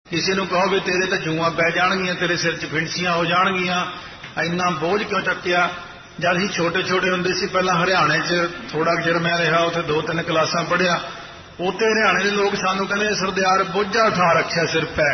किसी नूं कहो भी तेरे तो जूआं पै जाणगियां, तेरे सिर च फिंसियां हो जाणगियां, इन्ना बोझ क्यों चुक्या। जद असीं छोटे छोटे हुंदे सी, पहलां हरियाणे च थोड़ा चिर मैं रहा, उत्थे 2-3 क्लासां पढ़िया। उत्थे हरियाणे दे लोग सानूं कहंदे सरदार बोझा उठा रखिया सिर पै,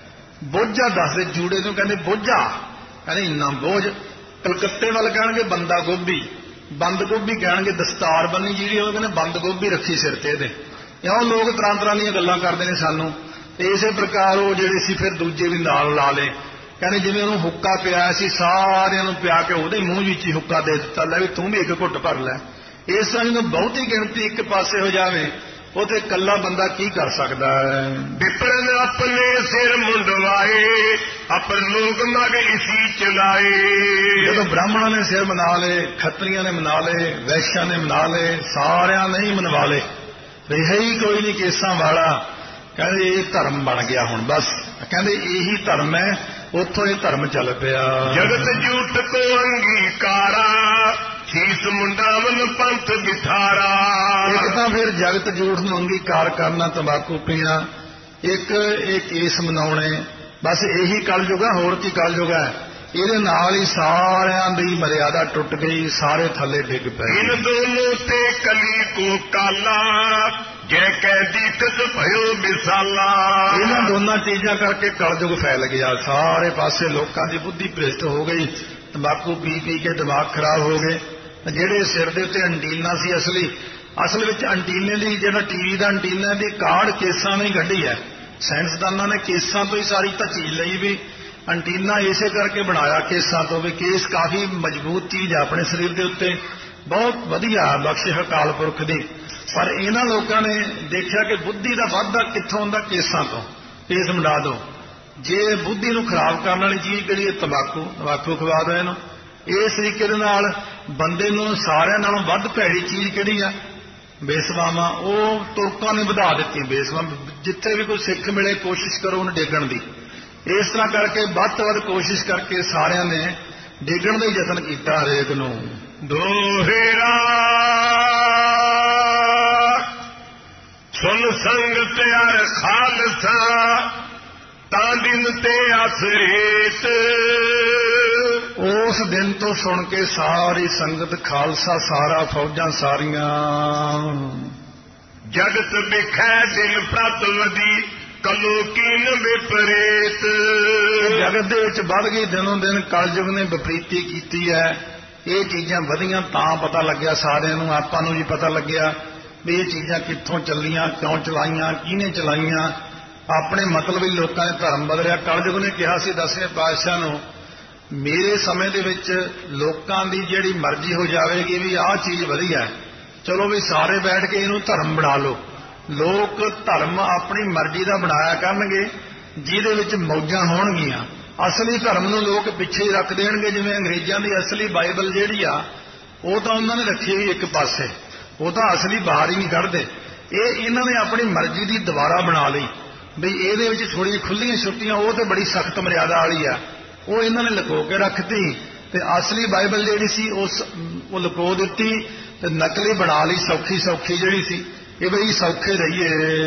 बोझा दसदे जूड़े नूं कहंदे बोझा, कहंदे इन्ना बोझ। कलकत्ते वाल कहणगे बंदा गोभी, बंद गोभी कहणगे दस्तार बन्नी जिहड़ी, ਉਹ कहंदे बंद गोभी रखी सिर ते ਇਹਦੇ। इउं लोग तरह तरह ਦੀਆਂ ਗੱਲਾਂ ਕਰਦੇ ਨੇ ਸਾਨੂੰ। ਤੇ ਇਸੇ ਪ੍ਰਕਾਰ ਉਹ ਜਿਹੜੇ ਸੀ ਫਿਰ ਦੂਜੇ ਵੀ ਨਾਲ ਲਾ ਲਏ। ਕਹਿੰਦੇ ਜਿਵੇਂ ਉਹਨੂੰ ਹੁੱਕਾ ਪਿਆ ਸੀ, ਸਾਰਿਆਂ ਨੂੰ ਪਿਆ ਕੇ ਉਹਦੇ ਮੂੰਹ ਵਿੱਚ ਹੀ ਹੁੱਕਾ ਦੇ ਦਿੱਤਾ, ਲੈ ਵੀ ਤੂੰ ਵੀ ਇੱਕ ਘੁੱਟ ਭਰ ਲੈ। ਇਸ ਤਰ੍ਹਾਂ ਜਦੋਂ ਬਹੁਤੀ ਗਿਣਤੀ ਇੱਕ ਪਾਸੇ ਹੋ ਜਾਵੇ, ਉਹ ਤੇ ਇਕੱਲਾ ਬੰਦਾ ਕੀ ਕਰ ਸਕਦਾ ਹੈ। ਵਿਪਰਨ ਆਪਣੇ ਸਿਰ ਮੁੰਡਵਾਏ, ਅਪਰ ਲੋਕ ਮਗ ਇਸੀ ਚਲਾਏ। ਜਦੋਂ ਬ੍ਰਾਹਮਣਾਂ ਨੇ ਸਿਰ ਮਨਾ ਲਏ, ਖੱਤਰੀਆਂ ਨੇ ਮਨਾ ਲਏ, ਵੈਸ਼ਾਂ ਨੇ ਮਨਾ ਲਏ, ਸਾਰਿਆਂ ਨੇ ਹੀ ਮਨਵਾ ਲਏ, ਰਿਹਾ ਹੀ ਕੋਈ ਨਹੀਂ ਕੇਸਾਂ ਵਾਲਾ। ਕਹਿੰਦੇ ਇਹ ਧਰਮ ਬਣ ਗਿਆ ਹੁਣ, ਬਸ ਕਹਿੰਦੇ ਇਹੀ ਧਰਮ ਹੈ। ਉੱਥੋਂ ਇਹ ਧਰਮ ਚੱਲ ਪਿਆ। ਜਗਤ ਝੂਠ ਕੋ ਅੰਗੀਕਾਰਾ, ਸੀਸ ਮੁੰਡਾਵਨ ਪੰਥ ਬਿਠਾਰਾ। ਇੱਕ ਤਾਂ ਫਿਰ ਜਗਤ ਝੂਠ ਨੂੰ ਅੰਗੀਕਾਰ ਕਰਨਾ, ਤੰਬਾਕੂ ਪੀਣਾ, ਇੱਕ ਇਹ ਕੇਸ ਮਨਾਉਣੇ, ਬਸ ਇਹੀ ਕਲਯੁਗ ਹੈ, ਹੋਰ ਕੀ ਕਲਯੁਗ ਹੈ। ਇਹਦੇ ਨਾਲ ਹੀ ਸਾਰਿਆਂ ਦੀ ਮਰਿਆਦਾ ਟੁੱਟ ਗਈ, ਸਾਰੇ ਥੱਲੇ ਡਿੱਗ ਪਏ। ਇਨ ਦੋਨੋਂ ਤੇ ਕਲੀ ਕੋ ਕਾਲਾ, ਜੈ ਕਹਿ ਦੀਕਤ ਭਇਓ ਵਿਸਾਲਾ। ਇਹਨਾਂ ਦੋਨਾਂ ਚੀਜ਼ਾਂ ਕਰਕੇ ਕਲਯੁਗ ਫੈਲ ਗਿਆ, ਸਾਰੇ ਪਾਸੇ ਲੋਕਾਂ ਦੀ ਬੁੱਧੀ ਭ੍ਰਿਸ਼ਟ ਹੋ ਗਈ, ਤੰਬਾਕੂ ਪੀ ਪੀ ਕੇ ਦਿਮਾਗ ਖਰਾਬ ਹੋ ਗਏ। ਜਿਹੜੇ ਸਿਰ ਦੇ ਉੱਤੇ ਅੰਟੀਨਾ ਸੀ ਅਸਲ ਵਿੱਚ ਅੰਟੀਨੇ ਦੀ, ਜਿਹੜਾ ਟੀਵੀ ਦਾ ਅੰਟੀਨਾ ਦੀ ਕਾਢ ਕੇਸਾਂ ਨੇ ਕੱਢੀ ਹੈ। ਸਾਇੰਸਦਾਨਾਂ ਨੇ ਕੇਸਾਂ ਤੋਂ ਹੀ ਸਾਰੀ ਧਚੀਲ ਲਈ ਵੀ ਅੰਟੀਨਾ ਇਸੇ ਕਰਕੇ ਬਣਾਇਆ ਕੇਸਾਂ ਤੋਂ, ਵੀ ਕੇਸ ਕਾਫੀ ਮਜ਼ਬੂਤ ਚੀਜ਼ ਹੈ ਆਪਣੇ ਸਰੀਰ ਦੇ ਉੱਤੇ, ਬਹੁਤ ਵਧੀਆ ਬਖਸ਼ਿਸ਼ ਅਕਾਲ ਪੁਰਖ ਦੀ। ਪਰ ਇਹਨਾਂ ਲੋਕਾਂ ਨੇ ਦੇਖਿਆ ਕਿ ਬੁੱਧੀ ਦਾ ਵਾਧਾ ਕਿੱਥੋਂ ਹੁੰਦਾ, ਕੇਸਾਂ ਤੋਂ। ਕੇਸ ਮੰਡਾ ਦਿਓ। ਜੇ ਬੁੱਧੀ ਨੂੰ ਖਰਾਬ ਕਰਨ ਵਾਲੀ ਚੀਜ਼ ਕਿਹੜੀ ਹੈ, ਤੰਬਾਕੂ ਖਵਾ ਦਿਓ ਇਹਨੂੰ। ਇਸ ਤਰੀਕੇ ਦੇ ਨਾਲ ਬੰਦੇ ਨੂੰ ਸਾਰਿਆਂ ਨਾਲੋਂ ਵੱਧ ਭੈੜੀ ਚੀਜ਼ ਕਿਹੜੀ ਆ, ਬੇਸਵਾਵਾਂ। ਉਹ ਤੁਰਕਾਂ ਨੇ ਵਧਾ ਦਿੱਤੀ ਬੇਸਵਾ। ਜਿੱਥੇ ਵੀ ਕੋਈ ਸਿੱਖ ਮਿਲੇ ਕੋਸ਼ਿਸ਼ ਕਰੋ ਉਹਨੂੰ ਡੇਗਣ ਦੀ। ਇਸ ਤਰ੍ਹਾਂ ਕਰਕੇ ਵੱਧ ਤੋਂ ਵੱਧ ਕੋਸ਼ਿਸ਼ ਕਰਕੇ ਸਾਰਿਆਂ ਨੇ ਡੇਗਣ ਦਾ ਹੀ ਯਤਨ ਕੀਤਾ ਹਰੇਕ ਨੂੰ। ਦੋਹਰਾ ਸੁਨ ਸੰਗਤ ਅਰ ਖਾਲਸਾ, ਤਾਂ ਦਿਨ ਤੇ ਆਸਰੇਤ। ਉਸ ਦਿਨ ਤੋਂ ਸੁਣ ਕੇ ਸਾਰੀ ਸੰਗਤ, ਖਾਲਸਾ ਸਾਰਾ, ਫੌਜਾਂ ਸਾਰੀਆਂ। ਜਗਤ ਵਿਖੈ ਦਿਨ ਪ੍ਰਤ ਵਧੀ, ਕਲੋ ਕੀਨ ਵਿਪਰੀਤ। ਜਗਤ ਦੇ ਵਿੱਚ ਵੱਧ ਗਈ ਦਿਨੋਂ ਦਿਨ, ਕਲਯੁਗ ਨੇ ਵਿਪਰੀਤੀ ਕੀਤੀ ਹੈ। ਇਹ ਚੀਜ਼ਾਂ ਵਧੀਆਂ ਤਾਂ ਪਤਾ ਲੱਗਿਆ ਸਾਰਿਆਂ ਨੂੰ, ਆਪਾਂ ਨੂੰ ਵੀ ਪਤਾ ਲੱਗਿਆ ਵੀ ਇਹ ਚੀਜ਼ਾਂ ਕਿੱਥੋਂ ਚੱਲੀਆਂ, ਕਿਉਂ ਚਲਾਈਆਂ, ਕਿਹਨੇ ਚਲਾਈਆਂ। ਆਪਣੇ ਮਤਲਬ ਹੀ ਲੋਕਾਂ ਨੇ ਧਰਮ ਬਦਲਿਆ। ਕਲਯੁਗ ਨੇ ਕਿਹਾ ਸੀ 10ਵੇਂ ਪਾਤਸ਼ਾਹ ਨੂੰ, ਮੇਰੇ ਸਮੇਂ ਦੇ ਵਿੱਚ ਲੋਕਾਂ ਦੀ ਜਿਹੜੀ ਮਰਜ਼ੀ ਹੋ ਜਾਵੇਗੀ ਵੀ ਆਹ ਚੀਜ਼ ਵਧੀਆ, ਚਲੋ ਵੀ ਸਾਰੇ ਬੈਠ ਕੇ ਇਹਨੂੰ ਧਰਮ ਬਣਾ ਲਓ। ਲੋਕ ਧਰਮ ਆਪਣੀ ਮਰਜ਼ੀ ਦਾ ਬਣਾਇਆ ਕਰਨਗੇ, ਜਿਹਦੇ ਵਿੱਚ ਮੌਜਾਂ ਹੋਣਗੀਆਂ। ਅਸਲੀ ਧਰਮ ਨੂੰ ਲੋਕ ਪਿੱਛੇ ਹੀ ਰੱਖ ਦੇਣਗੇ। ਜਿਵੇਂ ਅੰਗਰੇਜ਼ਾਂ ਦੀ ਅਸਲੀ ਬਾਈਬਲ ਜਿਹੜੀ ਆ, ਉਹ ਤਾਂ ਉਹਨਾਂ ਨੇ ਰੱਖੀ ਹੋਈ ਇੱਕ ਪਾਸੇ, ਉਹ ਤਾਂ ਅਸਲੀ ਬਾਹਰ ਹੀ ਨਹੀਂ ਕੱਢਦੇ। ਇਹਨਾਂ ਨੇ ਆਪਣੀ ਮਰਜ਼ੀ ਦੀ ਦੁਬਾਰਾ ਬਣਾ ਲਈ ਵੀ ਇਹਦੇ ਵਿੱਚ ਥੋੜ੍ਹੀਆਂ ਖੁੱਲੀਆਂ ਛੁੱਟੀਆਂ, ਉਹ ਤੇ ਬੜੀ ਸਖਤ ਮਰਿਆਦਾ ਵਾਲੀ ਆ, ਉਹ ਇਹਨਾਂ ਨੇ ਲੁਕੋ ਕੇ ਰੱਖਤੀ। ਤੇ ਅਸਲੀ ਬਾਈਬਲ ਜਿਹੜੀ ਸੀ ਉਹ ਲੁਕੋ ਦਿੱਤੀ ਤੇ ਨਕਲੀ ਬਣਾ ਲਈ, ਸੌਖੀ ਜਿਹੜੀ ਸੀ, ਇਹ ਬਈ ਸੌਖੇ ਰਹੀਏ।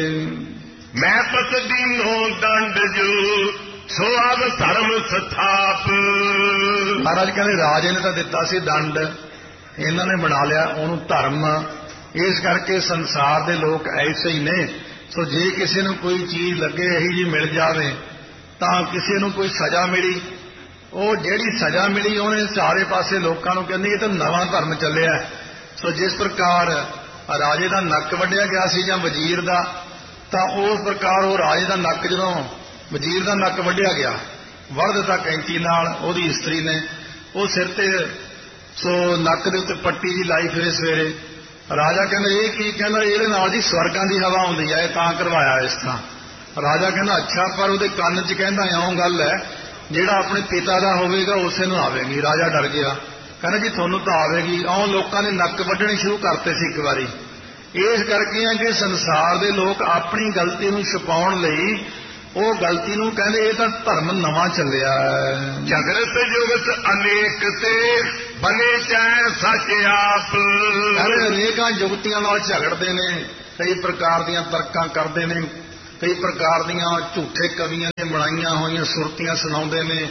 ਮੈਂ ਪਤ ਦੀਨੋ ਦੰਡ ਜੋ, ਸੋ ਆਵ ਧਰਮ ਸਥਾਪ। ਮਹਾਰਾਜ ਕਹਿੰਦੇ ਰਾਜੇ ਨੇ ਤਾਂ ਦਿੱਤਾ ਸੀ ਦੰਡ, ਇਹਨਾਂ ਨੇ ਬਣਾ ਲਿਆ ਉਹਨੂੰ ਧਰਮ। ਇਸ ਕਰਕੇ ਸੰਸਾਰ ਦੇ ਲੋਕ ਐਸੇ ਹੀ ਨੇ। ਸੋ ਜੇ ਕਿਸੇ ਨੂੰ ਕੋਈ ਚੀਜ਼ ਲੱਗੇ ਇਹੀ ਜੀ ਮਿਲ ਜਾਵੇ, ਤਾਂ ਕਿਸੇ ਨੂੰ ਕੋਈ ਸਜ਼ਾ ਮਿਲੀ, ਉਹ ਜਿਹੜੀ ਸਜ਼ਾ ਮਿਲੀ ਉਹਨੇ ਚਾਰੇ ਪਾਸੇ ਲੋਕਾਂ ਨੂੰ ਕਹਿੰਦੇ ਇਹ ਤਾਂ ਨਵਾਂ ਧਰਮ ਚੱਲਿਆ। ਸੋ ਜਿਸ ਪ੍ਰਕਾਰ ਰਾਜੇ ਦਾ ਨੱਕ ਵੱਢਿਆ ਗਿਆ ਸੀ ਜਾਂ ਵਜ਼ੀਰ ਦਾ, ਤਾਂ ਉਸ ਪ੍ਰਕਾਰ ਉਹ ਰਾਜੇ ਦਾ ਨੱਕ, ਜਦੋਂ ਵਜ਼ੀਰ ਦਾ ਨੱਕ ਵੱਢਿਆ ਗਿਆ, ਵੱਢ ਦਿੱਤਾ ਕੈਂਚੀ ਨਾਲ ਉਹਦੀ ਇਸਤਰੀ ਨੇ, ਉਹ ਸਿਰ ਤੇ ਸੋ ਨੱਕ ਦੇ ਉੱਤੇ ਪੱਟੀ ਜੀ ਲਾਈ ਫਿਰੇ ਸਵੇਰੇ। ਰਾਜਾ ਕਹਿੰਦਾ ਇਹ ਕੀ? ਕਹਿੰਦਾ ਇਹਦੇ ਨਾਲ ਜੀ ਸਵਰਗਾਂ ਦੀ ਹਵਾ ਆਉਂਦੀ ਹੈ, ਤਾਂ ਕਰਵਾਇਆ ਇਸ ਤਰ੍ਹਾਂ। ਰਾਜਾ ਕਹਿੰਦਾ ਅੱਛਾ, ਪਰ ਉਹਦੇ ਕੰਨ 'ਚ ਕਹਿੰਦਾ ਇਉਂ ਗੱਲ ਹੈ ਜਿਹੜਾ ਆਪਣੇ ਪਿਤਾ ਦਾ ਹੋਵੇਗਾ ਉਸੇ ਨੂੰ ਆਵੇਗੀ। ਰਾਜਾ ਡਰ ਗਿਆ, ਕਹਿੰਦਾ ਜੀ ਤੁਹਾਨੂੰ ਤਾਂ ਆਵੇਗੀ। ਇਉਂ ਲੋਕਾਂ ਨੇ ਨੱਕ ਵੱਢਣੇ ਸ਼ੁਰੂ ਕਰਤੇ ਸੀ ਇੱਕ ਵਾਰੀ। ਇਸ ਕਰਕੇ ਹੈ ਕਿ ਸੰਸਾਰ ਦੇ ਲੋਕ ਆਪਣੀ ਗਲਤੀ ਨੂੰ ਛੁਪਾਉਣ ਲਈ ਉਹ ਗਲਤੀ ਨੂੰ ਕਹਿੰਦੇ ਇਹ ਤਾਂ ਧਰਮ ਨਵਾਂ ਚੱਲਿਆ। ਝਗੜਤ ਜੁਗਤ ਅਨੇਕ ਤੇ ਬਨੇ ਚਾਹੇ ਸੱਚ ਆਪ। ਅਨੇਕਾਂ ਜੁਗਤੀਆਂ ਨਾਲ ਝਗੜਦੇ ਨੇ, ਕਈ ਪ੍ਰਕਾਰ ਦੀਆਂ ਤਰਕਾਂ ਕਰਦੇ ਨੇ, ਕਈ ਪ੍ਰਕਾਰ ਦੀਆਂ ਝੂਠੇ ਕਵੀਆਂ ਨੇ ਬਣਾਈਆਂ ਹੋਈਆਂ ਸੁਰਤੀਆਂ ਸੁਣਾਉਂਦੇ ਨੇ।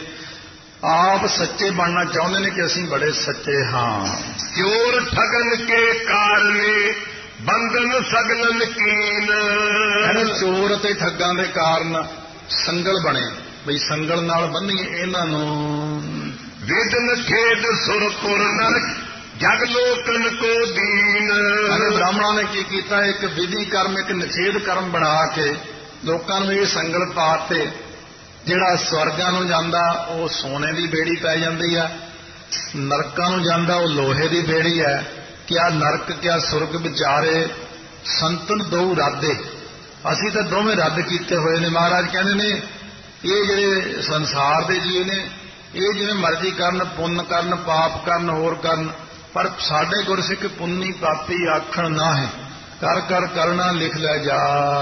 ਆਪ ਸੱਚੇ ਬਣਨਾ ਚਾਹੁੰਦੇ ਨੇ ਕਿ ਅਸੀਂ ਬੜੇ ਸੱਚੇ ਹਾਂ। ਚੋਰ ਠਗਨ ਕੇ ਕਾਰਨੇ ਬੰਧਨ ਸਗਲਨ ਕੀਨ। ਕਹਿੰਦੇ ਚੋਰ ਅਤੇ ਠੱਗਾਂ ਦੇ ਕਾਰਨ ਸੰਗਲ ਬਣੇ, ਬਈ ਸੰਗਲ ਨਾਲ ਬੰਨੀਏ ਇਹਨਾਂ ਨੂੰ। ਵੇਦਨ ਖੇਦ ਸੁਰਪੁਰ ਨਰਕ ਜਗ ਲੋਕਨ ਕੋ ਦੀਨ। ਬ੍ਰਾਹਮਣਾਂ ਨੇ ਕੀ ਕੀਤਾ, ਇੱਕ ਵਿਧੀ ਕਰਮ ਇੱਕ ਨਿਖੇਧ ਕਰਮ ਬਣਾ ਕੇ ਲੋਕਾਂ ਨੂੰ ਇਹ ਸੰਗਲ ਪਾਤੇ। ਜਿਹੜਾ ਸਵਰਗਾਂ ਨੂੰ ਜਾਂਦਾ ਉਹ ਸੋਨੇ ਦੀ ਬੇੜੀ ਪੈ ਜਾਂਦੀ ਆ, ਨਰਕਾਂ ਨੂੰ ਜਾਂਦਾ ਉਹ ਲੋਹੇ ਦੀ ਬੇੜੀ ਹੈ। ਕਿਆ ਨਰਕ ਕਿਆ ਸੁਰਗ ਵਿਚਾਰੇ ਸੰਤਨ ਦੋ ਰਾਦੇ। ਅਸੀਂ ਤਾਂ ਦੋਵੇਂ ਰੱਦ ਕੀਤੇ ਹੋਏ ਨੇ। ਮਹਾਰਾਜ ਕਹਿੰਦੇ ਨੇ ਇਹ ਜਿਹੜੇ ਸੰਸਾਰ ਦੇ ਜੀਵ ਨੇ ਇਹ ਜਿਵੇਂ ਮਰਜ਼ੀ ਕਰਨ, ਪੁੰਨ ਕਰਨ, ਪਾਪ ਕਰਨ, ਹੋਰ ਕਰਨ, ਪਰ ਸਾਡੇ ਗੁਰਸਿੱਖ ਪੁੰਨੀ ਪਾਪੀ ਆਖਣ ਨਾ ਹੈ। ਕਰ ਕਰ ਕਰਨਾ ਲਿਖ ਲੈ ਜਾ।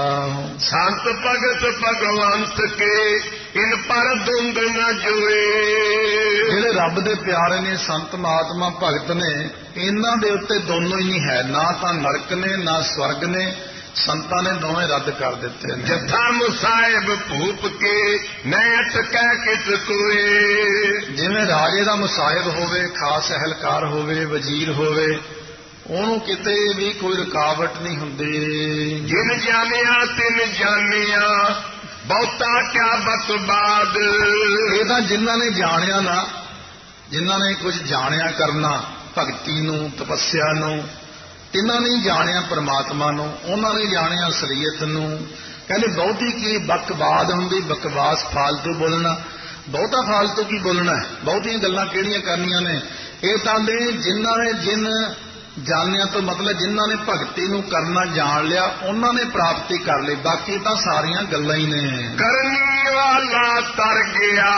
ਸੰਤ ਭਗਤ ਭਗਵੰਤ ਕੇ ਇਨ ਪਰ ਦੁੰਦ ਨ ਜੋਏ। ਜਿਹੜੇ ਰੱਬ ਦੇ ਪਿਆਰੇ ਨੇ, ਸੰਤ ਮਹਾਤਮਾ ਭਗਤ ਨੇ, ਇਹਨਾਂ ਦੇ ਉੱਤੇ ਦੋਨੋਂ ਹੀ ਨਹੀਂ ਹੈ, ਨਾ ਤਾਂ ਨਰਕ ਨੇ ਨਾ ਸਵਰਗ ਨੇ। ਸੰਤਾਂ ਨੇ ਦੋਵੇਂ ਰੱਦ ਕਰ ਦਿੱਤੇ ਨੇ। ਜਥਾ ਮੁਸਾਹਿਬ ਭੂਪ ਕੇ ਨੈਟ ਕਹਿ ਕਿਸ ਕੋਏ। ਜਿਵੇਂ ਰਾਜੇ ਦਾ ਮੁਸਾਹਿਬ ਹੋਵੇ, ਖਾਸ ਅਹਿਲਕਾਰ ਹੋਵੇ, ਵਜ਼ੀਰ ਹੋਵੇ, ਉਹਨੂੰ ਕਿਤੇ ਵੀ ਕੋਈ ਰੁਕਾਵਟ ਨਹੀਂ ਹੁੰਦੀ। ਜਿਨ ਜਾਣਿਆ ਤਿਨ ਜਾਣਿਆ ਬਹੁਤਾ ਕਿਆ ਬਤਬਾਦ। ਇਹ ਤਾਂ ਜਿਨ੍ਹਾਂ ਨੇ ਜਾਣਿਆ ਨਾ, ਜਿਨ੍ਹਾਂ ਨੇ ਕੁਝ ਜਾਣਿਆ ਕਰਨਾ ਭਗਤੀ ਨੂੰ, ਤਪੱਸਿਆ ਨੂੰ, ਤਿੰਨਾਂ ਨੇ ਜਾਣਿਆ ਪਰਮਾਤਮਾ ਨੂੰ, ਉਹਨਾਂ ਨੇ ਜਾਣਿਆ ਅਸਲੀਅਤ ਨੂੰ। ਕਹਿੰਦੇ ਬਹੁਤੀ ਕੀ ਬਕਵਾਦ ਹੁੰਦੀ, ਬਕਵਾਸ ਫਾਲਤੂ ਬੋਲਣਾ। ਬਹੁਤਾ ਫਾਲਤੂ ਕੀ ਬੋਲਣਾ, ਬਹੁਤੀਆਂ ਗੱਲਾਂ ਕਿਹੜੀਆਂ ਕਰਨੀਆਂ ਨੇ। ਇਹ ਤਾਂ ਨੇ ਜਿਨ੍ਹਾਂ ਨੇ ਜਿਨ ਜਾਣਿਆ ਤੋਂ ਮਤਲਬ ਜਿਨ੍ਹਾਂ ਨੇ ਭਗਤੀ ਨੂੰ ਕਰਨਾ ਜਾਣ ਲਿਆ ਉਹਨਾਂ ਨੇ ਪ੍ਰਾਪਤੀ ਕਰ ਲਈ, ਬਾਕੀ ਤਾਂ ਸਾਰੀਆਂ ਗੱਲਾਂ ਹੀ ਨੇ। ਕਰਨੀ ਵਾਲਾ ਤਰ ਗਿਆ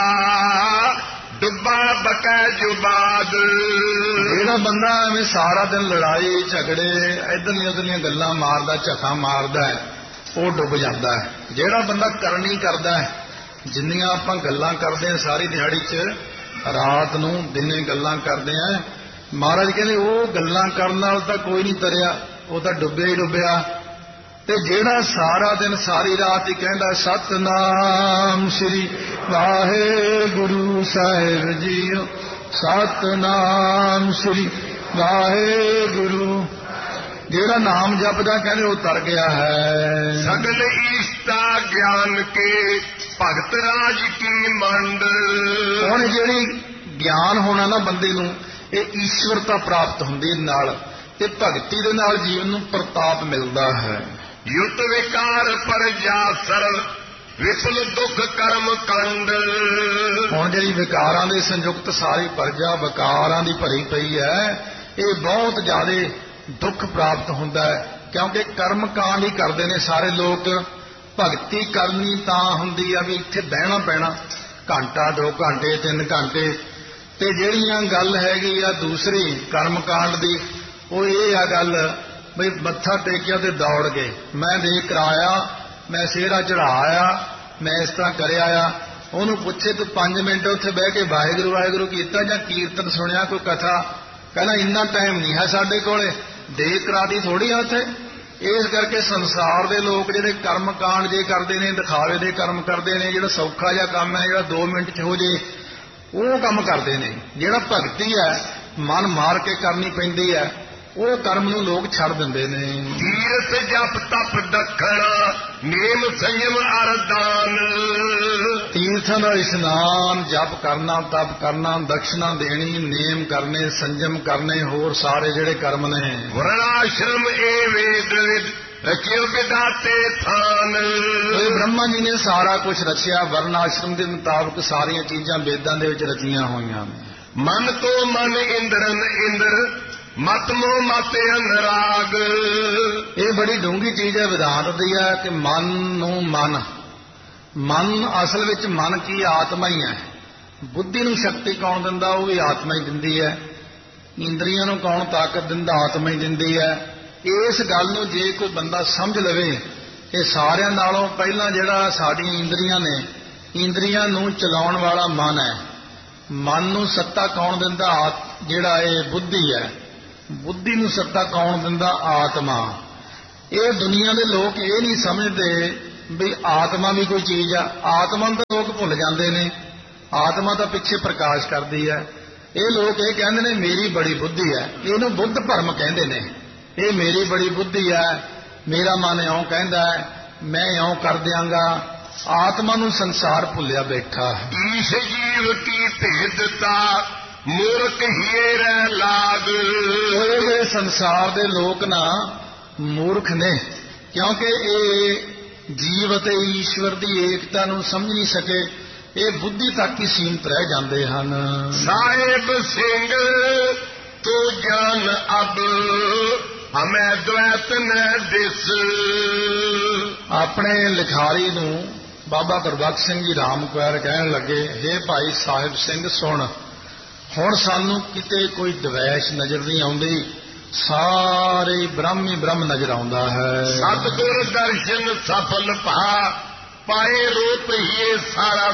ਡੁੱਬਾ ਬਕੈ ਜੁਬਾਦ। ਜਿਹੜਾ ਬੰਦਾ ਐਵੇਂ ਸਾਰਾ ਦਿਨ ਲੜਾਈ ਝਗੜੇ ਇੱਧਰਲੀਆਂ ਉੱਧਰਲੀਆਂ ਗੱਲਾਂ ਮਾਰਦਾ, ਝਖਾ ਮਾਰਦਾ ਹੈ, ਉਹ ਡੁੱਬ ਜਾਂਦਾ ਹੈ। ਜਿਹੜਾ ਬੰਦਾ ਕਰਨੀ ਕਰਦਾ ਹੈ, ਜਿੰਨੀਆਂ ਆਪਾਂ ਗੱਲਾਂ ਕਰਦੇ ਹਾਂ ਸਾਰੀ ਦਿਹਾੜੀ 'ਚ, ਰਾਤ ਨੂੰ ਦਿਨੇ ਗੱਲਾਂ ਕਰਦੇ ਹਾਂ, ਮਹਾਰਾਜ ਕਹਿੰਦੇ ਉਹ ਗੱਲਾਂ ਕਰਨ ਨਾਲ ਤਾਂ ਕੋਈ ਨਹੀਂ ਤਰਿਆ, ਉਹ ਤਾਂ ਡੁੱਬਿਆ ਹੀ ਡੁੱਬਿਆ। ਤੇ ਜਿਹੜਾ ਸਾਰਾ ਦਿਨ ਸਾਰੀ ਰਾਤ ਹੀ ਕਹਿੰਦਾ ਸਤਨਾਮ ਸ੍ਰੀ ਵਾਹਿਗੁਰੂ ਸਾਹਿਬ ਜੀਓ, ਸਤਨਾਮ ਸ੍ਰੀ ਵਾਹਿਗੁਰੂ, ਜਿਹੜਾ ਨਾਮ ਜਪਦਾ ਕਹਿੰਦੇ ਉਹ ਤਰ ਗਿਆ ਹੈ। ਸਗਲ ਈਸ਼ਤਾ ਗਿਆਨ ਕੇ ਭਗਤ ਰਾਜ ਕੀ ਮੰਡ। ਹੁਣ ਜਿਹੜੀ ਗਿਆਨ ਹੋਣਾ ਨਾ ਬੰਦੇ ਨੂੰ, ਇਹ ਈਸ਼ਵਰਤਾ ਪ੍ਰਾਪਤ ਹੁੰਦੀ ਨਾਲ, ਤੇ ਭਗਤੀ ਦੇ ਨਾਲ ਜੀਵਨ ਨੂੰ ਪ੍ਰਤਾਪ ਮਿਲਦਾ ਹੈ। ਯੁੱਤ ਵਿਕਾਰ ਪਰ ਜਾ ਸਰਲ ਵਿਪਲ ਦੁੱਖ ਕਰਮ ਕੰਡ। ਹੁਣ ਜਿਹੜੀ ਵਿਕਾਰਾਂ ਦੇ ਸੰਯੁਕਤ ਸਾਰੀ ਪ੍ਰਜਾ ਵਿਕਾਰਾਂ ਦੀ ਭਰੀ ਪਈ ਹੈ, ਇਹ ਬਹੁਤ ਜ਼ਿਆਦਾ ਦੁੱਖ ਪ੍ਰਾਪਤ ਹੁੰਦਾ ਹੈ, ਕਿਉਂਕਿ ਕਰਮ ਕਾਂਡ ਹੀ ਕਰਦੇ ਨੇ ਸਾਰੇ ਲੋਕ। ਭਗਤੀ ਕਰਨੀ ਤਾਂ ਹੁੰਦੀ ਆ ਵੀ ਇੱਥੇ ਬਹਿਣਾ ਪੈਣਾ ਘੰਟਾ 2 ਘੰਟੇ 3 ਘੰਟੇ, ਤੇ ਜਿਹੜੀਆਂ ਗੱਲ ਹੈਗੀ ਆ ਦੂਸਰੀ ਕਰਮ ਕਾਂਡ ਦੀ, ਉਹ ਇਹ ਆ ਗੱਲ ਬਈ ਮੱਥਾ ਟੇਕਿਆ ਤੇ ਦੌੜ ਗਏ, ਮੈਂ ਦੇਖ ਕਰਾਇਆ, ਮੈਂ ਸਿਹਰਾ ਚੜਾਇਆ, ਮੈਂ ਇਸ ਤਰ੍ਹਾਂ ਕਰਿਆ ਆ। ਉਹਨੂੰ ਪੁੱਛੇ ਤੂੰ 5 ਮਿੰਟ ਉੱਥੇ ਬਹਿ ਕੇ ਵਾਹਿਗੁਰੂ ਵਾਹਿਗੁਰੂ ਕੀਤਾ ਜਾਂ ਕੀਰਤਨ ਸੁਣਿਆ, ਕੋਈ ਕਥਾ, ਕਹਿੰਦਾ ਇੰਨਾ ਟਾਈਮ ਨਹੀਂ ਹੈ ਸਾਡੇ ਕੋਲੇ, ਦੇਖ ਕਰਾਦੀ ਥੋੜੀ ਆ ਉੱਥੇ। ਇਸ ਕਰਕੇ ਸੰਸਾਰ ਦੇ ਲੋਕ ਜਿਹੜੇ ਕਰਮ ਕਾਂਡ ਜੇ ਕਰਦੇ ਨੇ, ਦਿਖਾਵੇ ਦੇ ਕਰਮ ਕਰਦੇ ਨੇ, ਜਿਹੜਾ ਸੌਖਾ ਜਿਹਾ ਕੰਮ ਹੈ, ਜਿਹੜਾ 2 ਮਿੰਟ 'ਚ ਹੋ ਜੇ, ਉਹ ਕੰਮ ਕਰਦੇ ਨੇ। ਜਿਹੜਾ ਭਗਤੀ ਹੈ ਮਨ ਮਾਰ ਕੇ ਕਰਨੀ ਪੈਂਦੀ ਹੈ, ਉਹ ਕਰਮ ਨੂੰ ਲੋਕ ਛੱਡ ਦਿੰਦੇ ਨੇ। ਤੀਰਥ ਜਪ ਤਪ ਦੱਖਣਾ ਨੇਮ ਸੰਯਮ ਅਰਦਾਨ। ਤੀਰਥਾਂ ਦਾ ਇਸ਼ਨਾਨ, ਜਪ ਕਰਨਾ, ਤਪ ਕਰਨਾ, ਦਕਸ਼ਨਾ ਦੇਣੀ, ਨੇਮ ਕਰਨੇ, ਸੰਜਮ ਕਰਨੇ, ਹੋਰ ਸਾਰੇ ਜਿਹੜੇ ਕਰਮ ਨੇ। ਵਰਣਾਸ਼ਰਮ ਏ ਵੇਦ ਵਿਦ ਰਚਿਓ ਵਿਦਾਤੇ ਥਾਨ। ਇਹ ਬ੍ਰਹਮਾ ਜੀ ਨੇ ਸਾਰਾ ਕੁਝ ਰਚਿਆ, ਵਰਣਾਸ਼ਰਮ ਦੇ ਮੁਤਾਬਕ ਸਾਰੀਆਂ ਚੀਜ਼ਾਂ ਵੇਦਾਂ ਦੇ ਵਿੱਚ ਰਚੀਆਂ ਹੋਈਆਂ ਨੇ। ਮਨ ਤੋਂ ਮਨ ਇੰਦਰਨ ਇੰਦਰ ਮਤ ਮੋਹ ਮਤ ਅਨਰਾਗ। ਇਹ ਬੜੀ ਡੂੰਘੀ ਚੀਜ਼ ਹੈ, ਵਿਦਾਂਤ ਦੀ ਹੈ ਕਿ ਮਨ ਨੂੰ ਮਨ, ਮਨ ਅਸਲ ਵਿੱਚ ਮਨ ਕੀ ਆਤਮਾ ਹੀ ਹੈ। ਬੁੱਧੀ ਨੂੰ ਸ਼ਕਤੀ ਕੌਣ ਦਿੰਦਾ, ਉਹ ਵੀ ਆਤਮਾ ਹੀ ਦਿੰਦੀ ਹੈ। ਇੰਦਰੀਆਂ ਨੂੰ ਕੌਣ ਤਾਕਤ ਦਿੰਦਾ, ਆਤਮਾ ਹੀ ਦਿੰਦੀ ਹੈ। ਇਸ ਗੱਲ ਨੂੰ ਜੇ ਕੋਈ ਬੰਦਾ ਸਮਝ ਲਵੇ ਕਿ ਸਾਰਿਆਂ ਨਾਲੋਂ ਪਹਿਲਾਂ ਜਿਹੜਾ ਸਾਡੀਆਂ ਇੰਦਰੀਆਂ ਨੇ, ਇੰਦਰੀਆਂ ਨੂੰ ਚਲਾਉਣ ਵਾਲਾ ਮਨ ਹੈ। ਮਨ ਨੂੰ ਸੱਤਾ ਕੌਣ ਦਿੰਦਾ, ਜਿਹੜਾ ਇਹ ਬੁੱਧੀ ਹੈ। ਬੁੱਧੀ ਨੂੰ ਸੱਤਾ ਕੌਣ ਦਿੰਦਾ, ਆਤਮਾ। ਇਹ ਦੁਨੀਆ ਦੇ ਲੋਕ ਇਹ ਨਹੀਂ ਸਮਝਦੇ ਵੀ ਆਤਮਾ ਵੀ ਕੋਈ ਚੀਜ਼ ਆ। ਆਤਮਾ ਨੂੰ ਤਾਂ ਲੋਕ ਭੁੱਲ ਜਾਂਦੇ ਨੇ, ਆਤਮਾ ਤਾਂ ਪਿੱਛੇ ਪ੍ਰਕਾਸ਼ ਕਰਦੀ ਹੈ। ਇਹ ਲੋਕ ਇਹ ਕਹਿੰਦੇ ਨੇ ਮੇਰੀ ਬੜੀ ਬੁੱਧੀ ਹੈ, ਇਹਨੂੰ ਬੁੱਧ ਭਰਮ ਕਹਿੰਦੇ ਨੇ। ਇਹ ਮੇਰੀ ਬੜੀ ਬੁੱਧੀ ਹੈ, ਮੇਰਾ ਮਨ ਇਉਂ ਕਹਿੰਦਾ ਹੈ, ਮੈਂ ਇਉਂ ਕਰ ਦਿਆਂਗਾ। ਆਤਮਾ ਨੂੰ ਸੰਸਾਰ ਭੁੱਲਿਆ ਬੈਠਾ। ਈਸ਼ ਜੀਵ ਕੀ ਭੇਦਤਾ ਮੂਰਖ ਹੀਰੇ ਲਾਗ। ਇਹ ਸੰਸਾਰ ਦੇ ਲੋਕ ਨਾ ਮੂਰਖ ਨੇ, ਕਿਉਂਕਿ ਇਹ ਜੀਵ ਅਤੇ ਈਸ਼ਵਰ ਦੀ ਏਕਤਾ ਨੂੰ ਸਮਝ ਨਹੀਂ ਸਕੇ। ਇਹ ਬੁੱਧੀ ਤੱਕ ਹੀ ਸੀਮਤ ਰਹਿ ਜਾਂਦੇ ਹਨ। ਸਾਹਿਬ ਸਿੰਘ ਤੂੰ ਜਾਨ ਅਬ ਹਮੇ ਦ્વੈਤ ਨ ਦਿਸ। ਆਪਣੇ ਲਿਖਾਰੀ ਨੂੰ ਬਾਬਾ ਗੁਰਬਖਸ਼ ਸਿੰਘ ਜੀ ਰਾਮਕੁਆਰ ਕਹਿਣ ਲੱਗੇ, ਹੇ ਭਾਈ ਸਾਹਿਬ ਸਿੰਘ ਸੁਣ, ਹੁਣ ਸਾਨੂੰ ਕਿਤੇ ਕੋਈ ਦਵੈਸ਼ ਨਜ਼ਰ ਨਹੀਂ ਆਉਂਦੀ, ਸਾਰੇ ਬ੍ਰਹਮ ਹੀ ਬ੍ਰਹਮ ਨਜ਼ਰ ਆਉਂਦਾ ਹੈ। ਸਤਿਗੁਰ ਦਰਸ਼ਨ ਸਫਲ ਭਾ ਪਾਏ ਰੂਪ ਹੀ ਸਾਰਾ।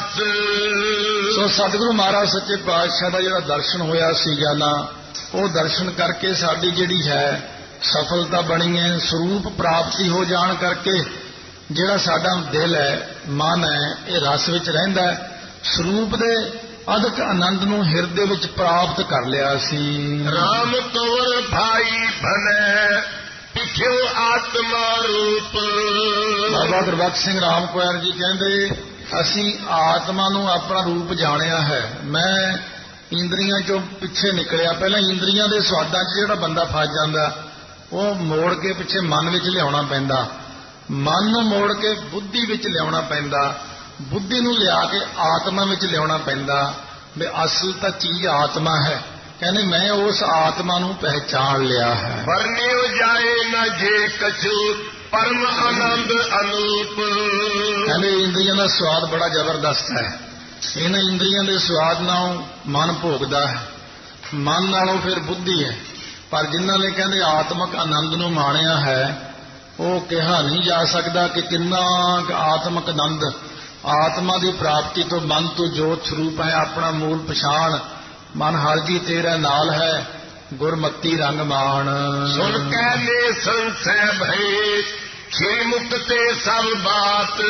ਸੋ ਸਤਿਗੁਰੂ ਮਹਾਰਾਜ ਸੱਚੇ ਪਾਤਸ਼ਾਹ ਦਾ ਜਿਹੜਾ ਦਰਸ਼ਨ ਹੋਇਆ ਸੀ ਜਾਨਾ, ਉਹ ਦਰਸ਼ਨ ਕਰਕੇ ਸਾਡੀ ਜਿਹੜੀ ਹੈ ਸਫਲਤਾ ਬਣੀ ਹੈ। ਸਰੂਪ ਪ੍ਰਾਪਤੀ ਹੋ ਜਾਣ ਕਰਕੇ ਜਿਹੜਾ ਸਾਡਾ ਦਿਲ ਹੈ, ਮਨ ਹੈ, ਇਹ ਰਸ ਵਿੱਚ ਰਹਿੰਦਾ ਹੈ। ਸਰੂਪ ਦੇ ਅਦਕ ਆਨੰਦ ਨੂੰ ਹਿਰਦੇ ਵਿੱਚ ਪ੍ਰਾਪਤ ਕਰ ਲਿਆ ਸੀ। ਰਾਮ ਕੌਰ ਭਾਈ ਭਲੇ ਪਿਛੋ ਆਤਮਾ ਰੂਪ। ਬਾਬਾ ਗੁਰਬਖਸ਼ ਸਿੰਘ ਰਾਮਕੁਆਰ ਜੀ ਕਹਿੰਦੇ, ਅਸੀਂ ਆਤਮਾ ਨੂੰ ਆਪਣਾ ਰੂਪ ਜਾਣਿਆ ਹੈ। ਮੈਂ ਇੰਦਰੀਆਂ ਚੋਂ ਪਿੱਛੇ ਨਿਕਲਿਆ। ਪਹਿਲਾਂ ਇੰਦਰੀਆਂ ਦੇ ਸਵਾਦਾਂ 'ਚ ਜਿਹੜਾ ਬੰਦਾ ਫਸ ਜਾਂਦਾ, ਉਹ ਮੋੜ ਕੇ ਪਿੱਛੇ ਮਨ ਵਿੱਚ ਲਿਆਉਣਾ ਪੈਂਦਾ, ਮਨ ਨੂੰ ਮੋੜ ਕੇ ਬੁੱਧੀ ਵਿੱਚ ਲਿਆਉਣਾ ਪੈਂਦਾ, ਬੁੱਧੀ ਨੂੰ ਲਿਆ ਕੇ ਆਤਮਾ ਵਿੱਚ ਲਿਆਉਣਾ ਪੈਂਦਾ। ਵੀ ਅਸਲ ਤਾਂ ਚੀਜ਼ ਆਤਮਾ ਹੈ। ਕਹਿੰਦੇ ਮੈਂ ਉਸ ਆਤਮਾ ਨੂੰ ਪਹਿਚਾਣ ਲਿਆ ਹੈ। ਵਰਨਿਓ ਜਾਏ ਨਾ ਜੇ ਕਛੂ ਪਰਮ ਆਨੰਦ ਅਨੂਪ। ਕਹਿੰਦੇ ਇੰਦਰੀਆਂ ਦਾ ਸਵਾਦ ਬੜਾ ਜ਼ਬਰਦਸਤ ਹੈ। ਇਹਨਾਂ ਇੰਦਰੀਆਂ ਦੇ ਸਵਾਦ ਨਾਲ ਮਨ ਭੋਗਦਾ ਹੈ, ਮਨ ਨਾਲੋਂ ਫਿਰ ਬੁੱਧੀ ਹੈ। ਪਰ ਜਿਨ੍ਹਾਂ ਨੇ ਕਹਿੰਦੇ ਆਤਮਕ ਆਨੰਦ ਨੂੰ ਮਾਣਿਆ ਹੈ, ਉਹ ਕਿਹਾ ਨਹੀਂ ਜਾ ਸਕਦਾ ਕਿ ਕਿੰਨਾ ਆਤਮਕ ਆਨੰਦ। ਆਤਮਾ ਦੀ ਪ੍ਰਾਪਤੀ ਤੋਂ ਮਨ ਤੋਂ ਜੋਤ ਸਰੂਪ ਹੈ, ਆਪਣਾ ਮੂਲ ਪਛਾਣ। ਮਨ ਹਰ ਜੀ ਤੇਰਾ ਨਾਲ ਹੈ, ਗੁਰਮਤੀ ਰੰਗ ਮਾਣ। ਸੁਣ ਕੇ ਨੇ ਸੰਸੈ ਭਈ ਛੇ ਮੁਕਤ ਤੇ ਸਭ ਬਾਤ।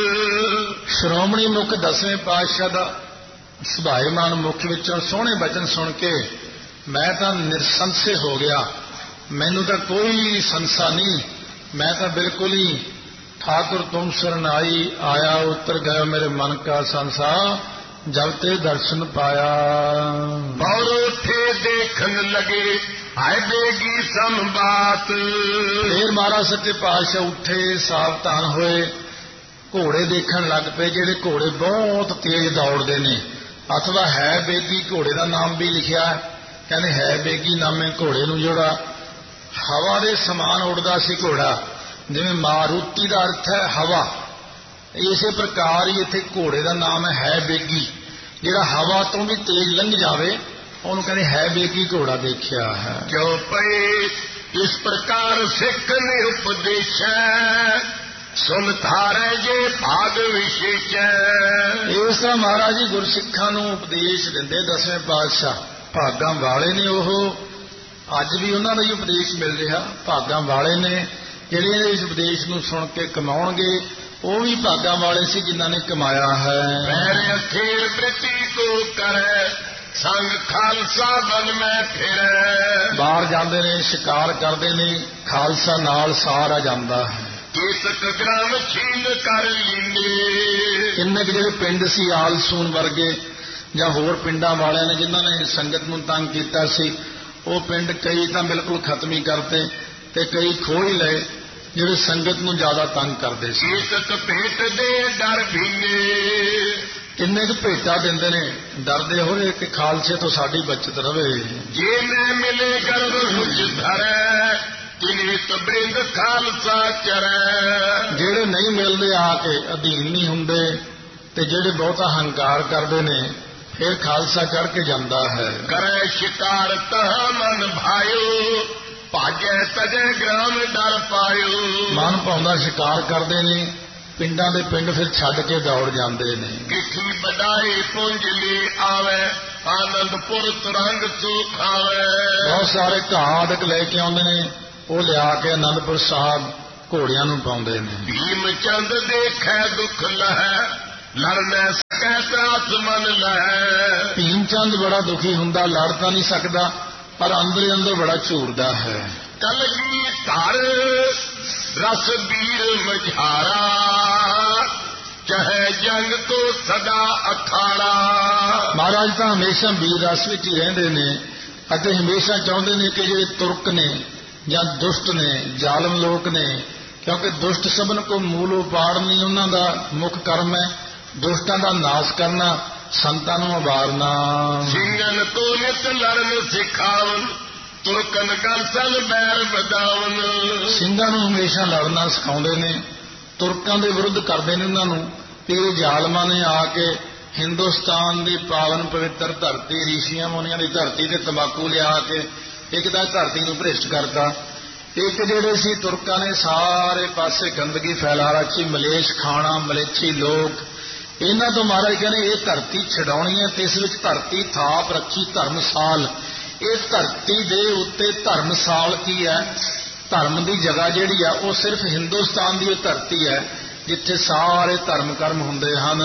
ਸ਼੍ਰੋਮਣੀ ਮੁਖ ਦਸਵੇਂ ਪਾਤਸ਼ਾਹ ਦਾ ਸੁਭਾਏਮਾਨ ਮੁਖ ਵਿੱਚੋਂ ਸੋਹਣੇ ਬਚਨ ਸੁਣ ਕੇ ਮੈਂ ਤਾਂ ਨਿਰਸੰਸ਼ੇ ਹੋ ਗਿਆ। ਮੈਨੂੰ ਤਾਂ ਕੋਈ ਸੰਸਾ ਨਹੀਂ, ਮੈਂ ਤਾਂ ਬਿਲਕੁਲ ਹੀ ठाकुर तुम शरणाई आया उतर गया मेरे मन का संसा जब ते दर्शन पाया। और उठे देखन लगे आए बेगी सम बात। फिर महाराज सच्चे पातशाह उठे सावधान होए, घोड़े देखन लग पे जेड़े घोड़े बहुत तेज दौड़ते ने। अथवा है बेगी घोड़े का नाम भी लिखा है, कहने है बेगी नामे घोड़े नूं जोड़ा हवा दे समान उड़दा सी घोड़ा। जिवें मारुति का अर्थ है हवा, इसे प्रकार ही इत्थे घोड़े का नाम है बेगी। जिहड़ा हवा तो भी तेज लंघ जावे उहनूं कहंदे है बेगी घोड़ा देखिया है। क्यों पे इस प्रकार सिख ने उपदेश सुन थारे जे भाग विशेष। इस तरह महाराज जी गुरसिखां नूं उपदेश दिंदे दसवें पातशाह। भागां वाले ने ओह, अज भी उन्हां दा ही उपदेश मिल रहा। भागां वाले ने ਜਿਹੜੇ ਇਸ ਉਪਦੇਸ਼ ਨੂੰ ਸੁਣ ਕੇ ਕਮਾਉਣਗੇ, ਉਹ ਵੀ ਭਾਗਾਂ ਵਾਲੇ ਸੀ ਜਿਨ੍ਹਾਂ ਨੇ ਕਮਾਇਆ ਹੈ। ਮੇਰੇ ਅਖੀਰ ਪ੍ਰੀਤੀ ਕੋ ਕਰੇ ਸੰਗ ਖਾਲਸਾ ਬਨ ਮੈਂ ਫਿਰੇ। ਬਾਹਰ ਜਾਂਦੇ ਨੇ, ਸ਼ਿਕਾਰ ਕਰਦੇ ਨੇ, ਖਾਲਸਾ ਨਾਲ ਸਾਰਾ ਜਾਂਦਾ ਹੈ। ਕੇਤਕ ਗ੍ਰਾਮ ਛੀਨ ਕਰ ਲੀਨੇ। ਕਿੰਨੇ ਜਿਹੜੇ ਪਿੰਡ ਸੀ ਆਲਸੂਨ ਵਰਗੇ ਜਾਂ ਹੋਰ ਪਿੰਡਾਂ ਵਾਲਿਆਂ ਨੇ ਜਿਨ੍ਹਾਂ ਨੇ ਸੰਗਤ ਨੂੰ ਤੰਗ ਕੀਤਾ ਸੀ, ਉਹ ਪਿੰਡ ਕਈ ਤਾਂ ਬਿਲਕੁਲ ਖਤਮ ਹੀ ਕਰਤੇ ਤੇ ਕਈ ਖੋਹ ਹੀ ਲਏ ਜਿਹੜੇ ਸੰਗਤ ਨੂੰ ਜ਼ਿਆਦਾ ਤੰਗ ਕਰਦੇ ਸੀ। ਕੇਤਕ ਭੇਟ ਦੇ ਡਰ ਭੀਨੇ। ਕਿੰਨੇ ਕੁ ਭੇਟਾ ਦਿੰਦੇ ਨੇ, ਡਰਦੇ ਹੋਏ ਕਿ ਖਾਲਸੇ ਤੋਂ ਸਾਡੀ ਬਚਤ ਰਵੇ। ਜੇ ਮੈਂ ਮਿਲੇ ਗਰਭ ਮੁਝ ਧਰੈ ਕਿਨੀਤ ਬ੍ਰਿੰਦ ਖਾਲਸਾ ਚਰੈ। ਜਿਹੜੇ ਨਹੀਂ ਮਿਲਦੇ ਆ ਕੇ ਅਧੀਨ ਨਹੀਂ ਹੁੰਦੇ ਤੇ ਜਿਹੜੇ ਬਹੁਤਾ ਹੰਕਾਰ ਕਰਦੇ ਨੇ, ਫਿਰ ਖਾਲਸਾ ਚੜ ਕੇ ਜਾਂਦਾ ਹੈ। ਕਰੇ ਸ਼ਿਕਾਰ ਤਹ ਮਨ ਭਾਇਓ ਭਾਜੈ ਤਜੈ ਗ੍ਰਾਮ ਡਰ ਪਾਇਓ। ਮਨ ਪਾਉਂਦਾ ਸ਼ਿਕਾਰ ਕਰਦੇ ਨੇ, ਪਿੰਡਾਂ ਦੇ ਪਿੰਡ ਫਿਰ ਛੱਡ ਕੇ ਦੌੜ ਜਾਂਦੇ ਨੇ। ਕਿਠੀ ਬਡਾਈ ਪੁੰਜ ਲਈ ਆਵੇ ਆਨੰਦਪੁਰ ਤਰੰਗ ਸੁਖ ਆਵੇ। ਬਹੁਤ ਸਾਰੇ ਘਾਹ ਆਦਿਕ ਲੈ ਕੇ ਆਉਂਦੇ ਨੇ, ਉਹ ਲਿਆ ਕੇ ਆਨੰਦਪੁਰ ਸਾਹਿਬ ਘੋੜਿਆਂ ਨੂੰ ਪਾਉਂਦੇ ਨੇ। ਭੀਮ ਚੰਦ ਦੇਖੈ ਦੁੱਖ ਲਹੈ ਲੜ ਨਾ ਸਕੈ ਤਰਾਸ ਮਨ ਲਹੈ। ਭੀਮ ਚੰਦ ਬੜਾ ਦੁਖੀ ਹੁੰਦਾ, ਲੜ ਤਾਂ ਨਹੀਂ ਸਕਦਾ ਪਰ ਅੰਦਰ ਅੰਦਰ ਬੜਾ ਝੂਰਦਾ ਹੈ। ਕਲਗੀ ਧਰ ਰਸ ਵੀਰ ਮਝਾਰਾ ਚਾਹੇ ਜੰਗ ਤੋਂ ਸਦਾ ਅਖਾੜਾ। ਮਹਾਰਾਜ ਤਾਂ ਹਮੇਸ਼ਾ ਵੀਰ ਰਸ ਵਿੱਚ ਹੀ ਰਹਿੰਦੇ ਨੇ ਅਤੇ ਹਮੇਸ਼ਾ ਚਾਹੁੰਦੇ ਨੇ ਕਿ ਜਿਹੜੇ ਤੁਰਕ ਨੇ ਜਾਂ ਦੁਸ਼ਟ ਨੇ, ਜ਼ਾਲਮ ਲੋਕ ਨੇ, ਕਿਉਂਕਿ ਦੁਸ਼ਟ ਸਭਨ ਕੋ ਮੂਲ ਉਪਾੜ ਨਹੀਂ, ਉਹਨਾਂ ਦਾ ਮੁੱਖ ਕਰਮ ਹੈ ਦੁਸ਼ਟਾਂ ਦਾ ਨਾਸ਼ ਕਰਨਾ, ਸੰਤਾਂ ਨੂੰ ਉਬਾਰਨਾ। ਸਿੰਘਨ ਤੋਂ ਨਿਤ ਲੜਨ ਸਿਖਾਵਨ ਤੁਰਕਨ ਗਲਸਨ ਬੈਰ ਵਧਾਵਨ। ਸਿੰਘਾਂ ਨੂੰ ਹਮੇਸ਼ਾ ਲੜਨਾ ਸਿਖਾਉਂਦੇ ਨੇ, ਤੁਰਕਾਂ ਦੇ ਵਿਰੁੱਧ ਕਰਦੇ ਨੇ ਉਹਨਾਂ ਨੂੰ। ਤੇ ਜ਼ਾਲਮਾਂ ਨੇ ਆ ਕੇ ਹਿੰਦੁਸਤਾਨ ਦੀ ਪਾਵਨ ਪਵਿੱਤਰ ਧਰਤੀ, ਰਿਸ਼ੀਆਂ ਮੁਨੀਆਂ ਦੀ ਧਰਤੀ ਤੇ ਤੰਬਾਕੂ ਲਿਆ ਕੇ ਇੱਕ ਤਾਂ ਧਰਤੀ ਨੂੰ ਭ੍ਰਿਸ਼ਟ ਕਰਤਾ, ਇੱਕ ਜਿਹੜੇ ਸੀ ਤੁਰਕਾਂ ਨੇ ਸਾਰੇ ਪਾਸੇ ਗੰਦਗੀ ਫੈਲਾ ਰੱਖੀ, ਮਲੇਛ ਖਾਣਾ, ਮਲੇਛੀ ਲੋਕ। ਇਹਨਾਂ ਤੋਂ ਮਹਾਰਾਜ ਕਹਿੰਦੇ ਇਹ ਧਰਤੀ ਛਡਾਉਣੀ ਹੈ ਤੇ ਇਸ ਵਿੱਚ ਧਰਤੀ ਥਾਪ ਰੱਖੀ ਧਰਮਸਾਲ। ਇਹ ਧਰਤੀ ਦੇ ਉੱਤੇ ਧਰਮਸਾਲ ਕੀ ਹੈ? ਧਰਮ ਦੀ ਜਗ੍ਹਾ ਜਿਹੜੀ ਆ ਉਹ ਸਿਰਫ ਹਿੰਦੁਸਤਾਨ ਦੀ ਇਹ ਧਰਤੀ ਹੈ ਜਿੱਥੇ ਸਾਰੇ ਧਰਮ ਕਰਮ ਹੁੰਦੇ ਹਨ।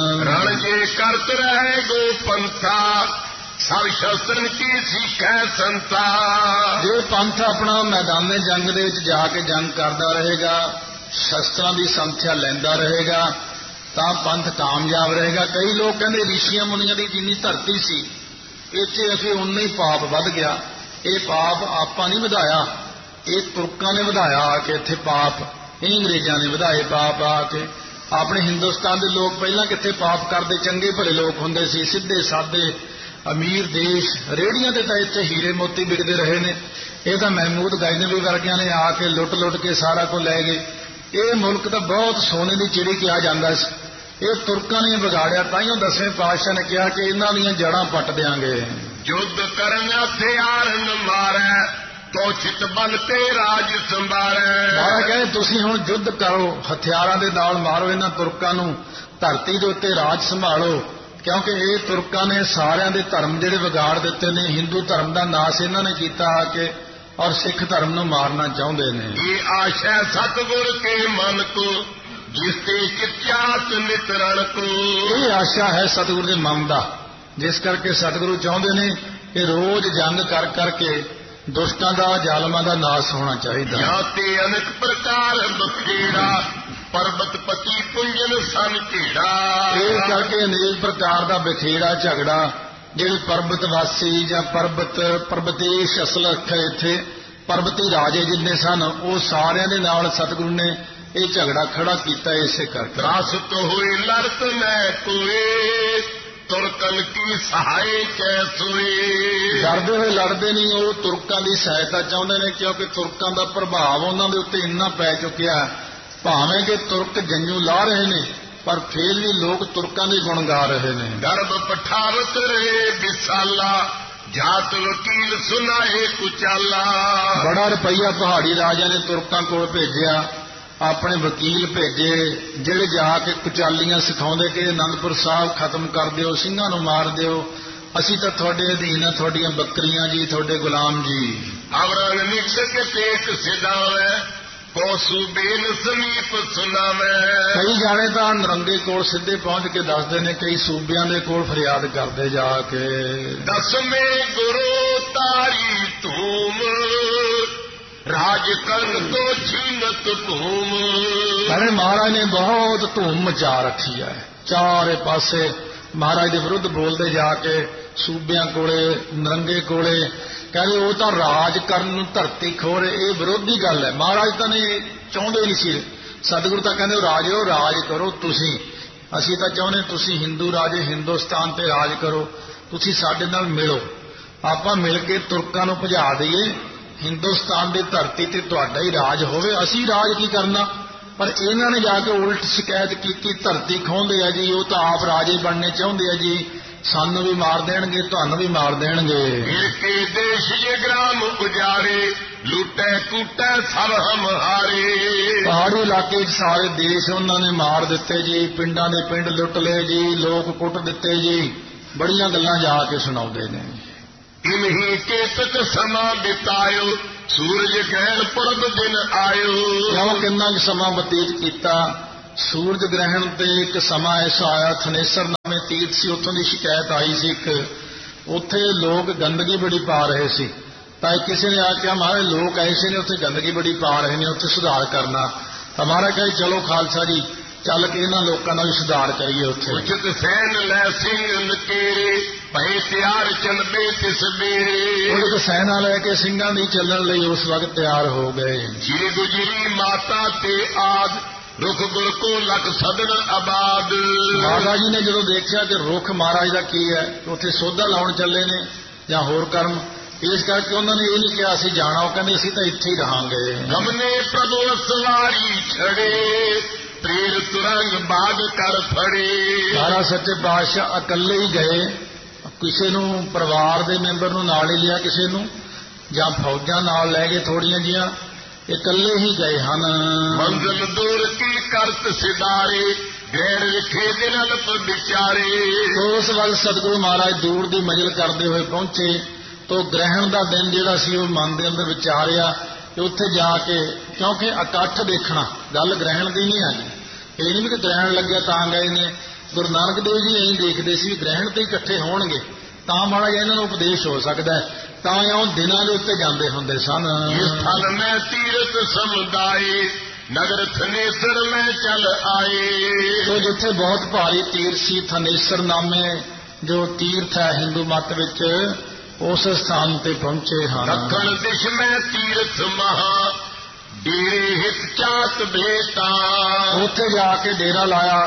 ਰਣ ਜੇ ਕਰਤ ਰਹੇ ਗੋ ਪੰਥਾ ਸਭ ਸ਼ਸਤਰਨ ਕੀ ਸਿੱਖੈ ਸੰਤਾ। ਜੇ ਪੰਥ ਆਪਣਾ ਮੈਦਾਨੇ ਜੰਗ ਦੇ ਵਿੱਚ ਜਾ ਕੇ ਜੰਗ ਕਰਦਾ ਰਹੇਗਾ, ਸ਼ਸਤਰਾਂ ਦੀ ਸੰਥਿਆ ਲੈਂਦਾ ਰਹੇਗਾ ਤਾਂ ਪੰਥ ਕਾਮਯਾਬ ਰਹੇਗਾ। ਕਈ ਲੋਕ ਕਹਿੰਦੇ ਰਿਸ਼ੀਆਂ ਮੁਨੀਆਂ ਦੀ ਜਿੰਨੀ ਧਰਤੀ ਸੀ ਇੱਥੇ ਅਸੀਂ ਉਨਾ ਹੀ ਪਾਪ ਵੱਧ ਗਿਆ। ਇਹ ਪਾਪ ਆਪਾਂ ਨਹੀਂ ਵਧਾਇਆ, ਇਹ ਤੁਰਕਾਂ ਨੇ ਵਧਾਇਆ ਆ ਕੇ ਇੱਥੇ ਪਾਪ, ਇਹ ਅੰਗਰੇਜ਼ਾਂ ਨੇ ਵਧਾਏ ਪਾਪ ਆ ਕੇ। ਆਪਣੇ ਹਿੰਦੁਸਤਾਨ ਦੇ ਲੋਕ ਪਹਿਲਾਂ ਕਿੱਥੇ ਪਾਪ ਕਰਦੇ, ਚੰਗੇ ਭਲੇ ਲੋਕ ਹੁੰਦੇ ਸੀ, ਸਿੱਧੇ ਸਾਦੇ ਅਮੀਰ ਦੇਸ਼। ਰੇਹੜੀਆਂ ਤੇ ਤਾਂ ਇੱਥੇ ਹੀਰੇ ਮੋਤੀ ਵਿਕਦੇ ਰਹੇ ਨੇ। ਇਹ ਤਾਂ ਮਹਿਮੂਦ ਗਜ਼ਨਵੀ ਵਰਗਿਆਂ ਨੇ ਆ ਕੇ ਲੁੱਟ ਕੇ ਸਾਰਾ ਕੁਝ ਲੈ ਗਏ। ਇਹ ਮੁਲਕ ਤਾਂ ਬਹੁਤ ਸੋਨੇ ਦੀ ਚਿੜੀ ਕਿਹਾ ਜਾਂਦਾ ਸੀ, ਇਹ ਤੁਰਕਾਂ ਨੇ ਵਿਗਾੜਿਆ। ਤਾਈਓ 10ਵੇਂ ਪਾਤਸ਼ਾਹ ਨੇ ਕਿਹਾ ਕਿ ਇਹਨਾਂ ਦੀਆਂ ਜੜ੍ਹਾਂ ਪੱਟ ਦਿਆਂਗੇ। ਯੁੱਧ ਕਰਨ ਹਥਿਆਰ ਨ ਮਾਰੈ ਤੋ ਚਿਤ ਬਲ ਤੇ ਰਾਜ ਸੰਭਾਲੈ। ਮਹਾਰਾਜ ਕਹਿੰਦੇ ਤੁਸੀਂ ਹੁਣ ਯੁੱਧ ਕਰੋ, ਹਥਿਆਰਾਂ ਦੇ ਨਾਲ ਮਾਰੋ ਇਹਨਾਂ ਤੁਰਕਾਂ ਨੂੰ, ਧਰਤੀ ਦੇ ਉੱਤੇ ਰਾਜ ਸੰਭਾਲੋ, ਕਿਉਂਕਿ ਇਹ ਤੁਰਕਾਂ ਨੇ ਸਾਰਿਆਂ ਦੇ ਧਰਮ ਜਿਹੜੇ ਵਿਗਾੜ ਦਿੱਤੇ ਨੇ। ਹਿੰਦੂ ਧਰਮ ਦਾ ਨਾਸ਼ ਇਹਨਾਂ ਨੇ ਕੀਤਾ ਆ ਕੇ ਔਰ ਸਿੱਖ ਧਰਮ ਨੂੰ ਮਾਰਨਾ ਚਾਹੁੰਦੇ ਨੇ। ਇਹ ਆਸ਼ਾ ਸਤਿਗੁਰ ਕੇ ਮਨ ਕੋ ਜਿਸ ਤੇ ਚਿਤਿਆਤ ਨਿਤਰਣ ਕੋ। ਇਹ ਆਸ਼ਾ ਹੈ ਸਤਿਗੁਰ ਦੇ ਮਨ ਦਾ, ਜਿਸ ਕਰਕੇ ਸਤਿਗੁਰੂ ਚਾਹੁੰਦੇ ਨੇ ਕਿ ਰੋਜ਼ ਜੰਗ ਕਰ ਕਰਕੇ ਦੁਸ਼ਟਾਂ ਦਾ, ਜ਼ਾਲਮਾਂ ਦਾ ਨਾਸ਼ ਹੋਣਾ ਚਾਹੀਦਾ। ਜਾਂ ਤੇ ਅਨੇਕ ਪ੍ਰਕਾਰ ਬਖੇੜਾ ਪਰਬਤ ਪਤੀ ਪੁੰਜਨ ਸਨ ਢੇੜਾ। ਇਹ ਕਰਕੇ ਅਨੇਕ ਪ੍ਰਕਾਰ ਦਾ ਬਖੇੜਾ ਝਗੜਾ, ਜਿਹੜੇ ਪਰਬਤ ਵਾਸੀ ਜਾਂ ਪਰਬਤੇਸ਼ ਅਸਲ ਰੱਖਿਆ ਇੱਥੇ ਪਰਬਤੀ ਰਾਜੇ ਜਿੰਨੇ ਸਨ ਉਹ ਸਾਰਿਆਂ ਦੇ ਨਾਲ ਸਤਿਗੁਰੂ ਨੇ ਇਹ ਝਗੜਾ ਖੜਾ ਕੀਤਾ। ਇਸੇ ਕਰਕੇ ਰਾਸਤ ਹੋਏ ਲੜਤ ਮੈਂ ਕੋਏ ਤੁਰਕਨ ਕੀ ਸਹਾਇ ਕੈ ਸੋਏ। ਡਰਦੇ ਹੋਏ ਲੜਦੇ ਨਹੀਂ, ਉਹ ਤੁਰਕਾਂ ਦੀ ਸਹਾਇਤਾ ਚਾਹੁੰਦੇ ਨੇ, ਕਿਉਂਕਿ ਤੁਰਕਾਂ ਦਾ ਪ੍ਰਭਾਵ ਉਹਨਾਂ ਦੇ ਉੱਤੇ ਇੰਨਾ ਪੈ ਚੁੱਕਿਆ। ਭਾਵੇਂ ਕਿ ਤੁਰਕ ਜੰਜੂ ਲਾ ਰਹੇ ਨੇ ਪਰ ਫੇਰ ਵੀ ਲੋਕ ਤੁਰਕਾਂ ਦੇ ਗੁਣ ਗਾ ਰਹੇ ਨੇ। ਗਰਭ ਪਠਾਵਤ ਰਹੇ ਵਿਸਾਲਾ ਜਾਤ ਵਕੀਲ ਸੁਨਾਏ ਕੁਚਾਲਾ। ਬੜਾ ਰੁਪਈਆ ਪਹਾੜੀ ਰਾਜਿਆਂ ਨੇ ਤੁਰਕਾਂ ਕੋਲ ਭੇਜਿਆ, ਆਪਣੇ ਵਕੀਲ ਭੇਜੇ ਜਿਹੜੇ ਜਾ ਕੇ ਕੁਚਾਲੀਆਂ ਸਿਖਾਉਂਦੇ ਕਿ ਅਨੰਦਪੁਰ ਸਾਹਿਬ ਖਤਮ ਕਰ ਦਿਓ, ਸਿੰਘਾਂ ਨੂੰ ਮਾਰ ਦਿਓ, ਅਸੀਂ ਤਾਂ ਤੁਹਾਡੇ ਅਧੀਨ ਆ, ਤੁਹਾਡੀਆਂ ਬੱਕਰੀਆਂ ਜੀ, ਤੁਹਾਡੇ ਗੁਲਾਮ ਜੀ। ਅਵਰੰਗ ਨਿਕਸ ਕੇ ਟੇਕ ਸਿਧਾਵੇ ਕੋ ਸੂਬੇਨ ਸਮੀਪ ਸੁਨਾਵੇ। ਕਈ ਜਾਣੇ ਤਾਂ ਨਰੰਗੇ ਕੋਲ ਸਿੱਧੇ ਪਹੁੰਚ ਕੇ ਦੱਸਦੇ ਨੇ, ਕਈ ਸੂਬਿਆਂ ਦੇ ਕੋਲ ਫਰਿਆਦ ਕਰਦੇ ਜਾ ਕੇ। ਦਸਵੇਂ ਗੁਰੂ ਤਾਰੀ ਧੂਮ ਰਾਜ ਕਰਨ ਤੋਂ ਛੀਨਤ ਭੂਮ। ਕਹਿੰਦੇ ਮਹਾਰਾਜ ਨੇ ਬਹੁਤ ਧੂਮ ਮਚਾ ਰੱਖੀ ਹੈ, ਚਾਰੇ ਪਾਸੇ ਮਹਾਰਾਜ ਦੇ ਵਿਰੁੱਧ ਬੋਲਦੇ ਜਾ ਕੇ ਸੂਬਿਆਂ ਕੋਲੇ, ਨਰੰਗੇ ਕੋਲੇ। ਕਹਿੰਦੇ ਉਹ ਤਾਂ ਰਾਜ ਕਰਨ ਨੂੰ ਧਰਤੀ ਖੋਰੇ, ਇਹ ਵਿਰੋਧੀ ਗੱਲ ਹੈ। ਮਹਾਰਾਜ ਤਾਂ ਨੇ ਚਾਹੁੰਦੇ ਨਹੀਂ ਸੀ, ਸਤਿਗੁਰੂ ਤਾਂ ਕਹਿੰਦੇ ਰਾਜੋ ਰਾਜ ਕਰੋ ਤੁਸੀਂ, ਅਸੀਂ ਤਾਂ ਚਾਹੁੰਦੇ ਤੁਸੀਂ ਹਿੰਦੂ ਰਾਜੇ ਹਿੰਦੁਸਤਾਨ ਤੇ ਰਾਜ ਕਰੋ, ਤੁਸੀਂ ਸਾਡੇ ਨਾਲ ਮਿਲੋ, ਆਪਾਂ ਮਿਲ ਕੇ ਤੁਰਕਾਂ ਨੂੰ ਭਜਾ ਦਈਏ, ਹਿੰਦੁਸਤਾਨ ਦੀ ਧਰਤੀ ਤੇ ਤੁਹਾਡਾ ਹੀ ਰਾਜ ਹੋਵੇ, ਅਸੀਂ ਰਾਜ ਕੀ ਕਰਨਾ। ਪਰ ਇਹਨਾਂ ਨੇ ਜਾ ਕੇ ਉਲਟ ਸ਼ਿਕਾਇਤ ਕੀਤੀ, ਧਰਤੀ ਖੋਹਦੇ ਆ ਜੀ, ਉਹ ਤਾਂ ਆਪ ਰਾਜੇ ਬਣਨੇ ਚਾਹੁੰਦੇ ਆ ਜੀ, ਸਾਨੂੰ ਵੀ ਮਾਰ ਦੇਣਗੇ, ਤੁਹਾਨੂੰ ਵੀ ਮਾਰ ਦੇਣਗੇ। ਫਿਰ ਕੇ ਦੇਸ਼ ਜੇ ਗ੍ਰਾਮ ਉਜਾਰੇ ਲੁੱਟੇ ਕੁੱਟੇ ਸਭ ਹਮਾਰੇ। ਪਹਾੜੀ ਇਲਾਕੇ 'ਚ ਸਾਰੇ ਦੇਸ਼ ਉਹਨਾਂ ਨੇ ਮਾਰ ਦਿੱਤੇ ਜੀ, ਪਿੰਡਾਂ ਦੇ ਪਿੰਡ ਲੁੱਟ ਲਏ ਜੀ, ਲੋਕ ਕੁੱਟ ਦਿੱਤੇ ਜੀ। ਬੜੀਆਂ ਗੱਲਾਂ ਜਾ ਕੇ ਸੁਣਾਉਂਦੇ ਨੇ। ਇਨਹੀ ਕੇਤਕ ਸਮਾਂ ਬਿਤਾਇਓ ਸੂਰਜ ਗ੍ਰਹਿਣ ਪੁਰਬ ਦਿਨ ਆਇਓ। ਕਿਉਂ ਕਿੰਨਾ ਕੁ ਸਮਾਂ ਬਤੀਤ ਕੀਤਾ। ਸੂਰਜ ਗ੍ਰਹਿਣ ਤੇ ਇੱਕ ਸਮਾਂ ਐਸਾ ਆਇਆ, ਥਨੇਸਰ ਨਾਮੇ ਤੀਰਥ ਸੀ, ਉੱਥੋਂ ਦੀ ਸ਼ਿਕਾਇਤ ਆਈ ਸੀ ਇੱਕ, ਉੱਥੇ ਲੋਕ ਗੰਦਗੀ ਬੜੀ ਪਾ ਰਹੇ ਸੀ। ਤਾਂ ਕਿਸੇ ਨੇ ਆ ਕੇ ਮਹਾਰਾਜ ਲੋਕ ਐਸੇ ਨੇ ਉੱਥੇ ਗੰਦਗੀ ਬੜੀ ਪਾ ਰਹੇ ਨੇ, ਉੱਥੇ ਸੁਧਾਰ ਕਰਨਾ। ਤਾਂ ਮਹਾਰਾਜ ਕਹੇ ਚਲੋ ਖਾਲਸਾ ਜੀ ਚੱਲ ਕੇ ਇਹਨਾਂ ਲੋਕਾਂ ਦਾ ਵੀ ਸੁਧਾਰ ਕਰੀਏ। ਉੱਥੇ ਉਚਿਤ ਸੈਨ ਲੈ ਸਿੰਘ ਨਕੇਰੇ ਭਏ ਤਿਆਰ ਚਲਦੇ ਤਿਸ ਬੇਰੇ। ਉਹ ਸੈਨਾ ਲੈ ਕੇ ਸਿੰਘਾਂ ਦੀ ਚੱਲਣ ਲਈ ਉਸ ਵਕਤ ਤਿਆਰ ਹੋ ਗਏ। ਜੀ ਗੁਜਰੀ ਮਾਤਾ ਤੇ ਆਦ ਰੁਖ ਗੁਰ ਕੋ ਲਖ ਸਦਨ ਆਬਾਦ। ਮਾਤਾ ਜੀ ਨੇ ਜਦੋਂ ਦੇਖਿਆ ਕਿ ਰੁਖ ਮਹਾਰਾਜ ਦਾ ਕੀ ਹੈ, ਉੱਥੇ ਸੋਧਾ ਲਾਉਣ ਚੱਲੇ ਨੇ ਜਾਂ ਹੋਰ ਕਰਮ, ਇਸ ਕਰਕੇ ਉਹਨਾਂ ਨੇ ਇਹ ਨਹੀਂ ਕਿਹਾ ਅਸੀਂ ਜਾਣਾ, ਉਹ ਕਹਿੰਦੇ ਅਸੀਂ ਤਾਂ ਇੱਥੇ ਹੀ ਰਹਾਂਗੇ। ਗਮਨੇ ਪ੍ਰਭੂ ਸਵਾਰੀ ਛੜੇ ਤ੍ਰੀਰ ਤੁਰੰਗ ਬਾਗ ਕਰ ਫੜੇ। ਸਾਰਾ ਸੱਚੇ ਪਾਤਸ਼ਾਹ ਇਕੱਲੇ ਹੀ ਗਏ, ਕਿਸੇ ਨੂੰ ਪਰਿਵਾਰ ਦੇ ਮੈਂਬਰ ਨੂੰ ਨਾਲ ਹੀ ਲਿਆ, ਕਿਸੇ ਨੂੰ ਜਾਂ ਫੌਜਾਂ ਨਾਲ ਲੈ ਗਏ ਥੋੜੀਆਂ ਜੀਆਂ, ਇਕੱਲੇ ਹੀ ਗਏ ਹਨ। ਮੰਜ਼ਲ ਦੂਰ ਕੀ ਕਰਤ ਸਿਦਾਰੇ ਗ੍ਰਹਿਣ ਵਿਖੇ ਦਿਨ ਅਲਪ ਵਿਚਾਰੇ। ਉਸ ਵਕਤ ਸਤਿਗੁਰੂ ਮਹਾਰਾਜ ਦੂਰ ਦੀ ਮੰਜ਼ਿਲ ਕਰਦੇ ਹੋਏ ਪਹੁੰਚੇ, ਤੋ ਗ੍ਰਹਿਣ ਦਾ ਦਿਨ ਜਿਹੜਾ ਸੀ ਉਹ ਮਨ ਦੇ ਅੰਦਰ ਵਿਚਾਰਿਆ ਕਿ ਉੱਥੇ ਜਾ ਕੇ, ਕਿਉਂਕਿ ਇਕੱਠ ਦੇਖਣਾ ਗੱਲ ਗ੍ਰਹਿਣ ਦੀ ਨਹੀਂ ਆਈ। ਇਹ ਨਹੀਂ ਵੀ ਕਿ ਗ੍ਰਹਿਣ ਲੱਗਿਆ ਤਾਂ ਗਏ ਨੇ। ਗੁਰੂ ਨਾਨਕ ਦੇਵ ਜੀ ਇਹੀ ਦੇਖਦੇ ਸੀ ਵੀ ਗ੍ਰਹਿਣ ਤੇ ਇਕੱਠੇ ਹੋਣਗੇ ਤਾਂ ਮਾੜਾ ਜਿਹਾ ਇਹਨਾਂ ਨੂੰ ਉਪਦੇਸ਼ ਹੋ ਸਕਦਾ, ਤਾਂ ਉਹ ਦਿਨਾਂ ਦੇ ਉੱਤੇ ਜਾਂਦੇ ਹੁੰਦੇ ਸਨ। ਇਸ ਥਲ ਮੈਂ ਤੀਰਥ ਸਮੁਦਾਏ ਨਗਰ ਥਨੇਸਰ ਮੈਂ ਚੱਲ ਆਏ। ਤੋ ਜਿੱਥੇ ਬਹੁਤ ਭਾਰੀ ਤੀਰਥ ਸੀ, ਥਨੇਸਰ ਨਾਮੇ ਜੋ ਤੀਰਥ ਹੈ ਹਿੰਦੂ ਮੱਤ ਵਿੱਚ, ਉਸ ਸਥਾਨ ਤੇ ਪਹੁੰਚੇ ਹਨ। ਦੱਖਣ ਦਿਸ਼ ਮੈਂ ਤੀਰਥ ਮਹਾ ਡੇਰੇ ਹਿਤ ਚਾਤ ਭੇਟਾ। ਉੱਥੇ ਜਾ ਕੇ ਡੇਰਾ ਲਾਇਆ।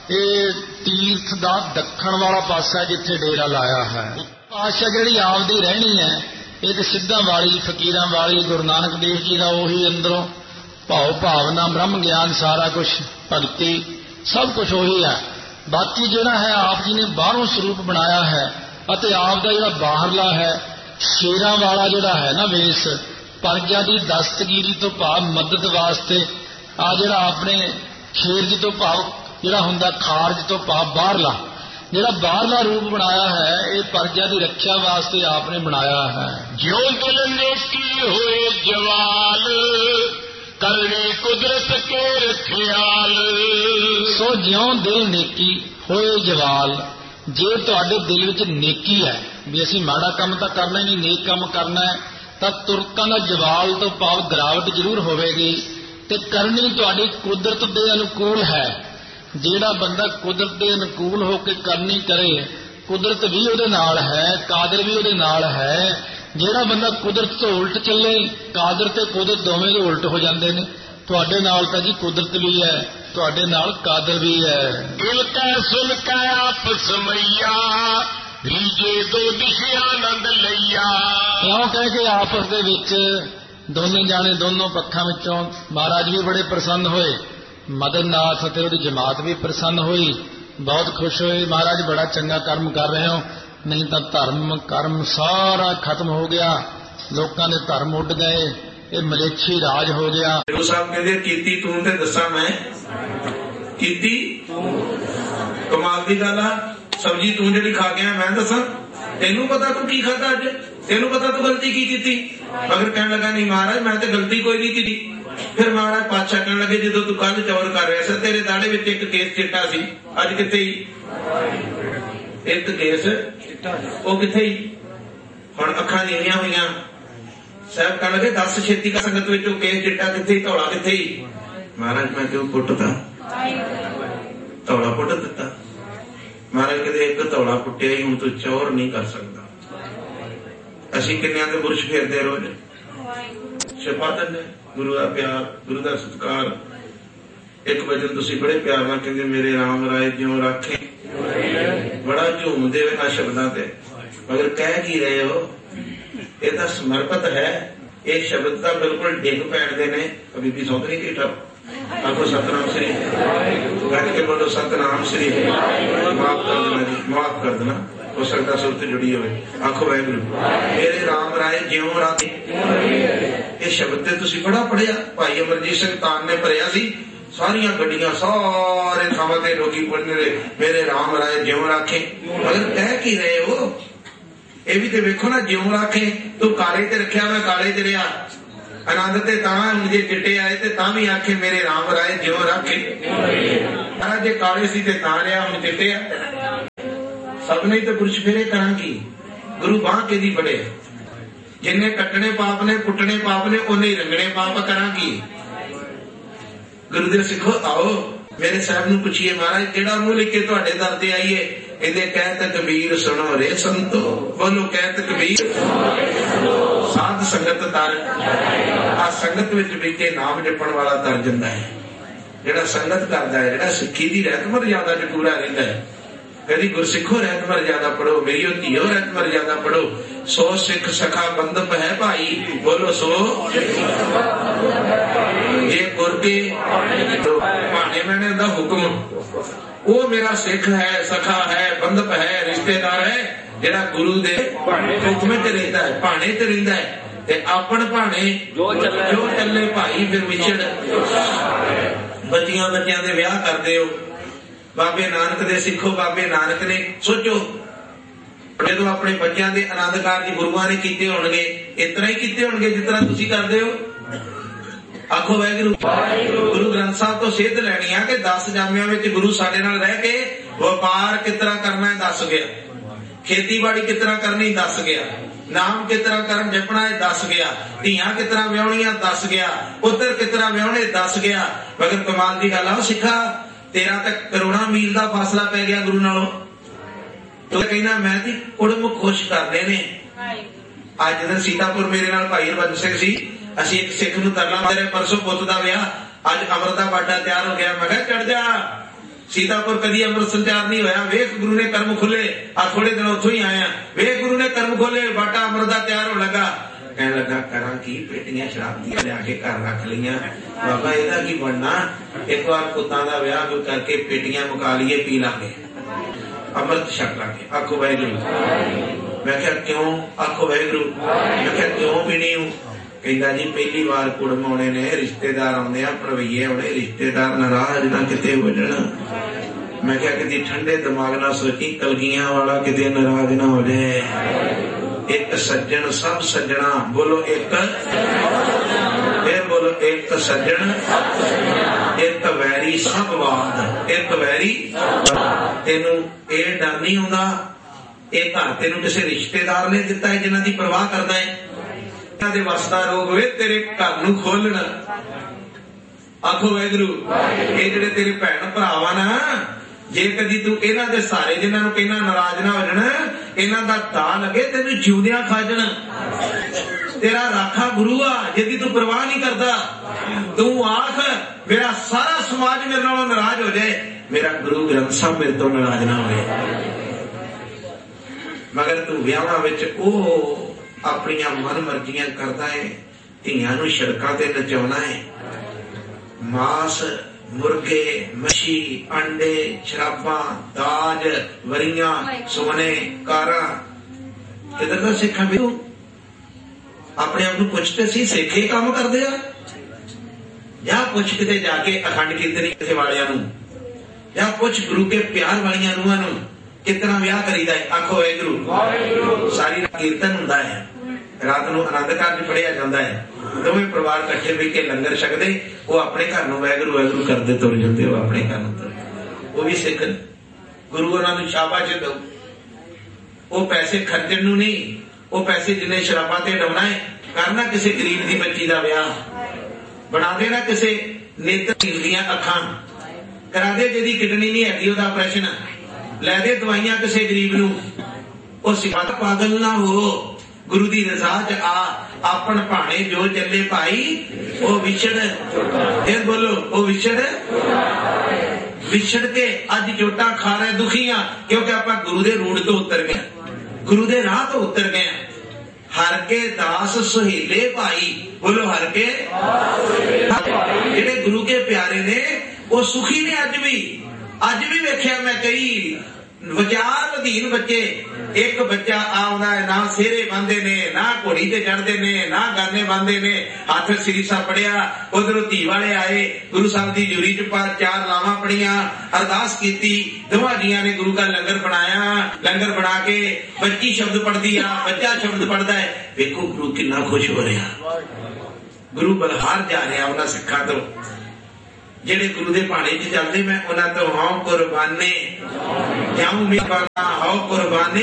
ਇਹ ਤੀਰਥ ਦਾ ਦੱਖਣ ਵਾਲਾ ਪਾਸਾ ਜਿੱਥੇ ਡੇਰਾ ਲਾਇਆ ਹੈ। ਪਾਤਸ਼ਾਹ ਜਿਹੜੀ ਆਪਦੀ ਰਹਿਣੀ ਹੈ ਇਹ ਤੇ ਸਿੱਧਾਂ ਵਾਲੀ, ਫਕੀਰਾਂ ਵਾਲੀ, ਗੁਰੂ ਨਾਨਕ ਦੇਵ ਜੀ ਦਾ ਉਹੀ ਅੰਦਰੋਂ ਭਾਵ ਭਾਵਨਾ, ਬ੍ਰਹਮ ਗਿਆਨ, ਸਾਰਾ ਕੁਝ, ਭਗਤੀ, ਸਭ ਕੁਝ ਉਹੀ ਹੈ। ਬਾਕੀ ਜਿਹੜਾ ਹੈ ਆਪ ਜੀ ਨੇ ਬਾਹਰੋਂ ਸਰੂਪ ਬਣਾਇਆ ਹੈ, ਅਤੇ ਆਪ ਦਾ ਜਿਹੜਾ ਬਾਹਰਲਾ ਹੈ ਸ਼ੇਰਾਂ ਵਾਲਾ ਜਿਹੜਾ ਹੈ ਨਾ ਵੇਸ, ਪਰਜਾ ਦੀ ਦਸਤਗੀਰੀ ਤੋਂ ਭਾਵ ਮਦਦ ਵਾਸਤੇ, ਆ ਜਿਹੜਾ ਆਪਣੇ ਖੇਰਜ ਤੋਂ ਭਾਵ ਜਿਹੜਾ ਹੁੰਦਾ ਖਾਰਜ ਤੋਂ ਭਾਵ ਬਾਹਰਲਾ, ਜਿਹੜਾ ਬਾਹਰਲਾ ਰੂਪ ਬਣਾਇਆ ਹੈ ਇਹ ਪਰਜਾ ਦੀ ਰੱਖਿਆ ਵਾਸਤੇ ਆਪ ਨੇ ਬਣਾਇਆ ਹੈ। ਜਿਉ ਦਿਲ ਨੇਕੀ ਹੋਏ ਜਵਾਲ ਕਰਨੀ ਕੁਦਰਤ ਕੇ ਰਖਿਆਲ। ਸੋ ਜਿਉਂ ਦਿਲ ਨੇਕੀ ਹੋਏ ਜਵਾਲ, ਜੇ ਤੁਹਾਡੇ ਦਿਲ ਵਿੱਚ ਨੇਕੀ ਹੈ ਵੀ ਅਸੀਂ ਮਾੜਾ ਕੰਮ ਤਾਂ ਕਰਨਾ ਹੀ ਨਹੀਂ, ਨੇਕ ਕੰਮ ਕਰਨਾ ਹੈ, ਤਾਂ ਤੁਰਕਾਂ ਦਾ ਜਵਾਲ ਤੋਂ ਭਾਵ ਗਿਰਾਵਟ ਜ਼ਰੂਰ ਹੋਵੇਗੀ। ਤੇ ਕਰਨੀ ਤੁਹਾਡੀ ਕੁਦਰਤ ਦੇ ਅਨੁਕੂਲ ਹੈ। ਜਿਹੜਾ ਬੰਦਾ ਕੁਦਰਤ ਦੇ ਅਨੁਕੂਲ ਹੋ ਕੇ ਕਰਨੀ ਕਰੇ, ਕੁਦਰਤ ਵੀ ਉਹਦੇ ਨਾਲ ਹੈ, ਕਾਦਰ ਵੀ ਉਹਦੇ ਨਾਲ ਹੈ। ਜਿਹੜਾ ਬੰਦਾ ਕੁਦਰਤ ਤੋਂ ਉਲਟ ਚੱਲੇ, ਕਾਦਰ ਤੇ ਕੁਦਰਤ ਦੋਵੇਂ ਦੇ ਉਲਟ ਹੋ ਜਾਂਦੇ ਨੇ। ਤੁਹਾਡੇ ਨਾਲ ਤਾਂ ਜੀ ਕੁਦਰਤ ਵੀ ਹੈ, ਤੁਹਾਡੇ ਨਾਲ ਕਾਦਰ ਵੀ ਹੈ। ਦਿਲ ਕੈ ਸੁਨ ਕੈ ਆਪਸ ਮਈਆ ਰੀਜੇ ਦੋ ਦਿਸ਼ਾ ਆਨੰਦ ਲਈਆ। ਕਿਉਂ ਕਹਿ ਕੇ ਆਪਸ ਦੇ ਵਿੱਚ ਦੋਨੇ ਜਾਣੇ ਦੋਨੋਂ ਪੱਖਾਂ ਵਿੱਚੋਂ ਮਹਾਰਾਜ ਵੀ ਬੜੇ ਪ੍ਰਸੰਨ ਹੋਏ, ਮਦਨ ਨਾਥ ਅਤੇ ਉਹਦੀ ਜਮਾਤ ਵੀ ਪ੍ਰਸੰਨ ਹੋਈ, ਬਹੁਤ ਖੁਸ਼ ਹੋਏ। ਮਹਾਰਾਜ ਬੜਾ ਚੰਗਾ ਕਰਮ ਕਰ ਰਹੇ ਹੋ, ਨਹੀਂ ਤਾਂ ਧਰਮ ਕਰਮ ਸਾਰਾ ਖਤਮ ਹੋ ਗਿਆ, ਲੋਕਾਂ ਦੇ ਧਰਮ ਉੱਡ ਗਏ, ਇਹ ਮਲੇਛੀ ਰਾਜ ਹੋ ਗਿਆ। ਗੁਰੂ ਸਾਹਿਬ ਕਹਿੰਦੇ ਕੀਤੀ ਤੂੰ ਤੇ ਦੱਸਾਂ ਮੈਂ, ਕੀਤੀ ਕਮਾਲ ਦੀ ਗੱਲ ਆ। ਸਬਜ਼ੀ ਤੂੰ ਜਿਹੜੀ ਖਾ ਗਿਆ ਮੈਂ ਦੱਸਾਂ, ਤੈਨੂੰ ਪਤਾ ਤੂੰ ਕੀ ਖਾਧਾ ਅੱਜ, ਤੈਨੂੰ ਪਤਾ ਤੂੰ ਗਲਤੀ ਕੀ ਕੀਤੀ। ਮਗਰ ਕਹਿਣ ਲੱਗਾ ਨਹੀਂ ਮਹਾਰਾਜ ਮੈਂ ਤੇ ਗਲਤੀ ਕੋਈ ਨਹੀਂ ਕੀਤੀ। ਫਿਰ ਮਹਾਰਾਜ ਪਾਤਸ਼ਾਹ ਕਹਿਣ ਲੱਗੇ ਜਦੋਂ ਤੂੰ ਕੱਲ ਚੌਰ ਕਰ ਰਿਹਾ ਸੀ ਤੇਰੇ ਦਾੜੇ ਵਿੱਚ ਇੱਕ ਕੇਸ ਚਿੱਟਾ ਸੀ, ਅੱਜ ਕਿੱਥੇ ਹੀ ਇੱਕ ਕੇਸ ਉਹ ਕਿੱਥੇ ਹੀ। ਹੁਣ ਅੱਖਾਂ ਨੀਵੀਆਂ ਹੋਈਆਂ। ਸਾਹਿਬ ਕਹਿਣ ਲੱਗੇ ਦੱਸ ਛੇਤੀ ਕਾ ਸੰਗਤ ਵਿੱਚ ਉਹ ਕੇਸ ਚਿੱਟਾ ਕਿੱਥੇ ਹੀ, ਧੌਲਾ ਕਿੱਥੇ ਹੀ। ਮਹਾਰਾਜ ਮੈਂ ਕਿਉਂ ਪੁੱਟਦਾ, ਧੌਲਾ ਪੁੱਟ ਦਿੱਤਾ। ਮਹਾਰਾਜ ਕਹਿੰਦੇ ਇੱਕ ਧੌਲਾ ਪੁੱਟਿਆ ਹੀ ਹੁਣ ਤੂੰ ਚੌਰ ਨਹੀਂ ਕਰ ਸਕਦਾ। ਅਸੀਂ ਕਿੰਨਿਆਂ ਦੇ ਬੁਰਸ਼ ਫੇਰਦੇ ਰੋਜ਼, ਛਪਾ ਦਿੰਦੇ। ਗੁਰੂ ਦਾ ਪਿਆਰ, ਗੁਰੂ ਦਾ ਸਤਿਕਾਰ। ਇੱਕ ਵਜਨ ਤੁਸੀਂ ਬੜੇ ਪਿਆਰ ਨਾਲ ਕਹਿੰਦੇ ਮੇਰੇ ਰਾਮ ਰਾਏ ਜਿਉਂ ਰਾਖੇ, ਬੜਾ ਝੂਮਦੇ ਹੋਏ ਨਾ ਸ਼ਬਦਾਂ ਤੇ, ਮਗਰ ਕਹਿ ਕੀ ਰਹੇ ਹੋ। ਇਹ ਤਾਂ ਸਮਰਪਿਤ ਹੈ। ਇਹ ਸ਼ਬਦ ਤਾਂ ਬਿਲਕੁਲ ਡਿੱਗ ਪੈਣਦੇ ਨੇ। ਬੀਬੀ ਸੌਂਦਰੀ ਕੀ ਠਾ ਆਖੋ ਸਤਨਾਮ ਸ੍ਰੀ, ਗੱਜ ਕੇ ਬੋਲੋ ਸਤਨਾਮ ਸ੍ਰੀ। ਮਾਫ ਕਰ ਦੇਣਾ ਜੀ, ਮਾਫ ਕਰ ਦੇਣਾ, ਹੋ ਸਕਦਾ ਸੁਰਤ ਜੁੜੀ ਹੋਵੇ। ਆਖੋ ਵਾਹਿਗੁਰੂ ਮੇਰੇ ਰਾਮ ਰਾਏ ਜਿਉਂ ਰਾਖੇ। ਇਹ ਸ਼ਬਦ ਤੇ ਤੁਸੀਂ ਬੜਾ ਪੜਿਆ, ਭਾਈ ਅਮਰਜੀਤ ਸਿੰਘ ਤਾਨ ਨੇ ਭਰਿਆ ਸੀ। ਸਾਰੀਆਂ ਗੱਡੀਆਂ ਸਾਰੇ ਥਾਵਾਂ ਤੇ ਲੋਕੀ ਪੜ੍ਹਦੇ ਰਹੇ ਮੇਰੇ ਰਾਮ ਰਾਏ ਜਿਉਂ ਰਾਖੇ। ਮਗਰ ਕਹਿ ਕੀ ਰਹੇ ਹੋ। ਇਹ ਵੀ ਤੇ ਵੇਖੋ ਨਾ, ਜਿਉਂ ਰਾਖੇ ਤੂੰ ਕਾਲੇ ਤੇ ਰੱਖਿਆ, ਮੈਂ ਕਾਲੇ ਤੇ ਰਿਹਾ। आनंद ते तां जे चिट्टे आए ते तां भी आखे मेरे राम राय ज्यों रखे। महाराज जे काले सी ते तां लिया हुण चिट्टे आ। सब ने तो पुरुष फेरे करा की गुरु बांह के दी बड़े जिन्ने कटने पाप ने कुटने पाप ने उन्हें रंगने पाप करा की। गुरुदेव सिखो आओ मेरे साहब नूं पुछिए महाराज केड़ा मुंह लिखे तुहाडे दर ते आईए। इहदे कहत कबीर सुनो रे संतो। बोलो कहत कबीर साध संगत तर। आ संगत विच बिके नाम जपण वाला तर जांदा है। जिहड़ा संगत करदा है जिहड़ा सिੱਖੀ ਦੀ ਰਹਿਤ ਮਰਜ਼ਾਦਾ ਚ ਪੂਰਾ ਰਹਿੰਦਾ है। कभी गुरसिखो रहत मर्यादा पढ़ो मेरी धीओ रहत मर्यादा पढ़ो। सो सिख सखा बंदप है भाई। बोलो सो ये गुर के भाने मैंने दा हुक्म वो मेरा सिख है सखा है बंदप है रिश्तेदार है जेड़ा गुरु दे हुक्म च रहता है भाने च रहिंदा है ते अपन भाने जो चले भाई फिर विछड़। बच्चियां बच्चियां दे विआह करदे हो बाबे नानक दे सिखो। बाबे नानक ने सोचो जो अपने बच्चों के आनंद कारज गुरुआ ने किए होंगे इतना ही किए होंगे जितना तुसी करते हो। आखो वाहिगुरू। गुरु ग्रंथ साहब तो सेध लैनी है कि 10 जामिया में गुरु साडे नाल रह के व्यापार किस तरह करना है दस गया। खेतीबाड़ी किस तरह करनी दस गया। नाम किस तरह करन जपना है दस गया। धियां किस तरह व्याहणियां दस गया। पुत्र किस तरह व्याहणे दस गया। मगर कमाल की गल आ सिखा तेरा तक करोड़ा मील का फासला पै गया गुरु नालों। तो कहना मैं ती कुड़म खुश करने ने। अज दिन सीतापुर मेरे नाल भाई हरबंस सिंह सी असी एक सिख नूं तरला मारे परसों पुत दा विआह अज अमृत दा बाटा तैयार हो गया। मैं कहा चढ़ जा सीतापुर कदी अमृत संचार नहीं होया। वेख गुरु ने कर्म खुले आ थोड़े दिन उथों ही आया। वेख गुरु ने कर्म खोले बाटा अमृत दा तैयार हो लगा। कहने लगा करा की पेटियां शराब दी लिया के घर रख लिया। बाबा इहदा की बनना एक बार पुत्तां दा विआह करके पेटियां मुका लिए पी लांगे अमृत छक लांगे। आखो वाहिगुरू। मैं क्या क्यों आखो वाहिगुरू। मैं क्या क्यों पीनी हूं। कहंदा जी पहली बार कुड़म आने ने रिश्तेदार आने भरवैये आने रिश्तेदार नाराज ना किते वजन। मैं क्या किसी ठंडे दिमाग ना सोची कलगियां वाला किते नाराज ना हो जाए। एक सज्जन सब सज्जना। बोलो एक फिर बोलो एक सज्जन एक वैरी सब वाद। एक वैरी तेनू ये डर नहीं आंदा ये घर तेनू किसी रिश्तेदार ने दिता है जिन्हां दी परवाह करदा है। इन्हां दे वस दा रोग वे तेरे घर नू खोलना। आखो वाहिगुरू। ये जिहड़े तेरे भैन भरावां ना जे कदी तू इन्हां दे सारे जिन्हां नू कहना नाराज ना हो जाना इन्हां दा दा लगे तेनू जिउंदियां खा जाना। तेरा राखा गुरु आ जिहदी तू परवाह नहीं करदा। तू आख मेरा सारा समाज मेरे नालों नाराज हो जाए मेरा गुरु ग्रंथ साहब मेरे तो नाराज ना होए। मगर तू विआहां विच अपनियां मन मर्जियां करदा है। धियां नू सड़कां ते नचाउणा है। मांस मुर्गे मछी अंडे शराबा दाज वरियां सोने कारा किधर का सिखा भी अपने आप को पुछते सी सिखे काम करते आ या पुछ किते जाके अखंड कीर्तनी किसे वालियां नू या पुछ गुरु के प्यार वालियां रूहां नू कितना विआह करीदा है। आखो वाहिगुरू। सारी कीर्तन हुंदा है रात नू आनंद कारज पढ़िया जाता है। दोवें परिवार कट्ठे बह के लंगर छकदे वो अपने घर नू वाहिगुरू वाहिगुरू करदे तुर जांदे। वो अपने घर नू वो भी सिख गुरु उन्हां नू शाबाश दो। वो पैसे खर्चण नू नहीं वो पैसे जिन्हें शराबां ते डवना है करना किसी गरीब की बच्ची का विआह बना देना किसी नेत्रहीन दियां अखां करा दे जिहदी किडनी नहीं हैगी ओहदा ऑपरेशन लै दे दवाइयां किसी गरीब नू। वो सिखा पागल ना हो गुरु की रजा च आ अपन भाने जो चले भाई वो विछड़। फिर बोलो वो विछड़ के अज चोटा खा रहे दुखियां क्योंकि आप गुरु के रूट तो उतर गए गुरु के राह तो उतर गए। हर के दास सुहेले भाई। बोलो हर के जेडे गुरु के प्यारे ने वो सुखी ने अज भी वेख्या मैं कई विचार अधीन बच्चे एक बच्चा आउंदा है ना सेरे बांधे ने ना घोड़ी ते चढ़ते ने ना गाने बांधे ने हाथ सिरीसा पढ़िया उधरों धी वाले आए गुरु साहब की जूरी च 4 लावां पढ़िया अरदास की दोवां जियां ने गुरु का लंगर बनाया। लंगर बना के बच्ची शब्द पढ़ती है बच्चा शब्द पढ़ता है। देखो गुरु कितना खुश हो रहा गुरु बलहार जा रहा उन्होंने सिखा तो जेडे गुरु के भाणे च चलते मैं उन्होंने तो हाउ कुरबाने जाऊं मेरा हाउ कुरबाने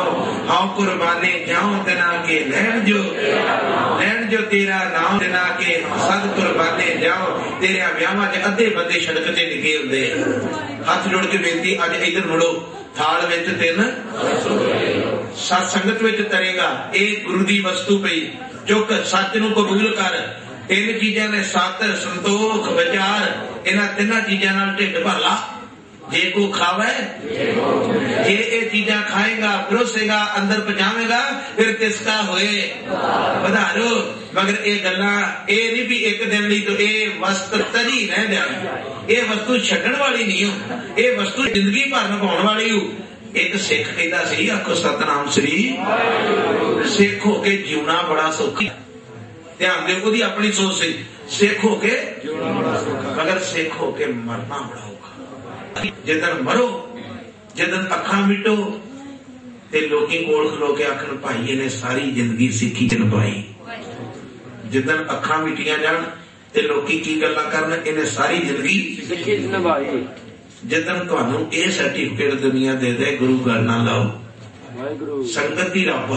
जाऊं तना के लैन जो तेरा नाम तना के सद कुरबाने जाओ तेरे ब्याहां च अद्धे बंदे सड़क ते डिगे हुंदे हाथ जोड़ के बेनती अज इधर मुड़ो थाल विच तिन सत संगत विच तरेगा ये गुरु की वस्तु पई चुक सच नूं कबूल कर तीन चीजा ने सत संतोख विचार इन्हां तिन्हां चीजा नाल ढिड भर ला जे को खावे जे ये चीजा खाएगा परोसेगा अंदर पहुंचावेगा फिर तिसका होए वधारो मगर ये गल्लां ये नहीं भी एक दिन लई तो ये वस्तु तरी रह जाए ये वस्तु छड्डण वाली नहीं हो ये वस्तु जिंदगी भर निभाउण वाली हो। एक सिख कहता सी आखो सतनाम श्री सिख हो के जीवना बड़ा सौखा ध्यान दे ओदी अपनी सोच से सिख हो के मगर सिख हो के मरना बड़ा औखा जिदन मरो जिदन अखा मिटो ते लोकी कोल खलो के आखन भाई ने सारी जिंदगी सिखी च निभाई जिदन अखा मिटिया जान ते लोकी की गल्लां करन इन्हें सारी जिंदगी सिखी च निभाई जिदन तुहानू ये सर्टिफिकेट दुनिया दे दे गुरु घर ना लाओ संगत ही रब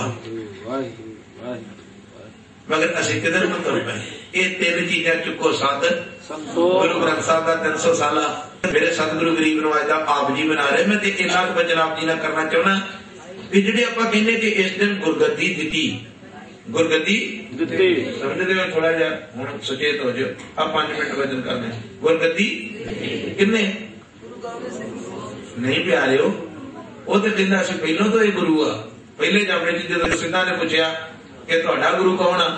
मगर असीं किधर को तुर पे ये तीन चीजा चुको सत गुरु ग्रंथ साहब का 300 साला मेरे सतगुरु गरीब नवाज का आप जी बना रहे मैं इन्ना वचन आप जी ना करना चाहना कि जिहड़े आपां कहने कि इस दिन गुरगद्दी दिती गुरगद्दी समझते हो थोड़ा जा हुण सचेत हो जाओ आप 5 मिनट वचन करने गुरगद्दी किन्ने नहीं प्यारे हो वो तो कहना असीं पहलों तो ये गुरु आ पहले जामे च जदों सिद्धा ने पूछया कि तुहाडा गुरु कौन आ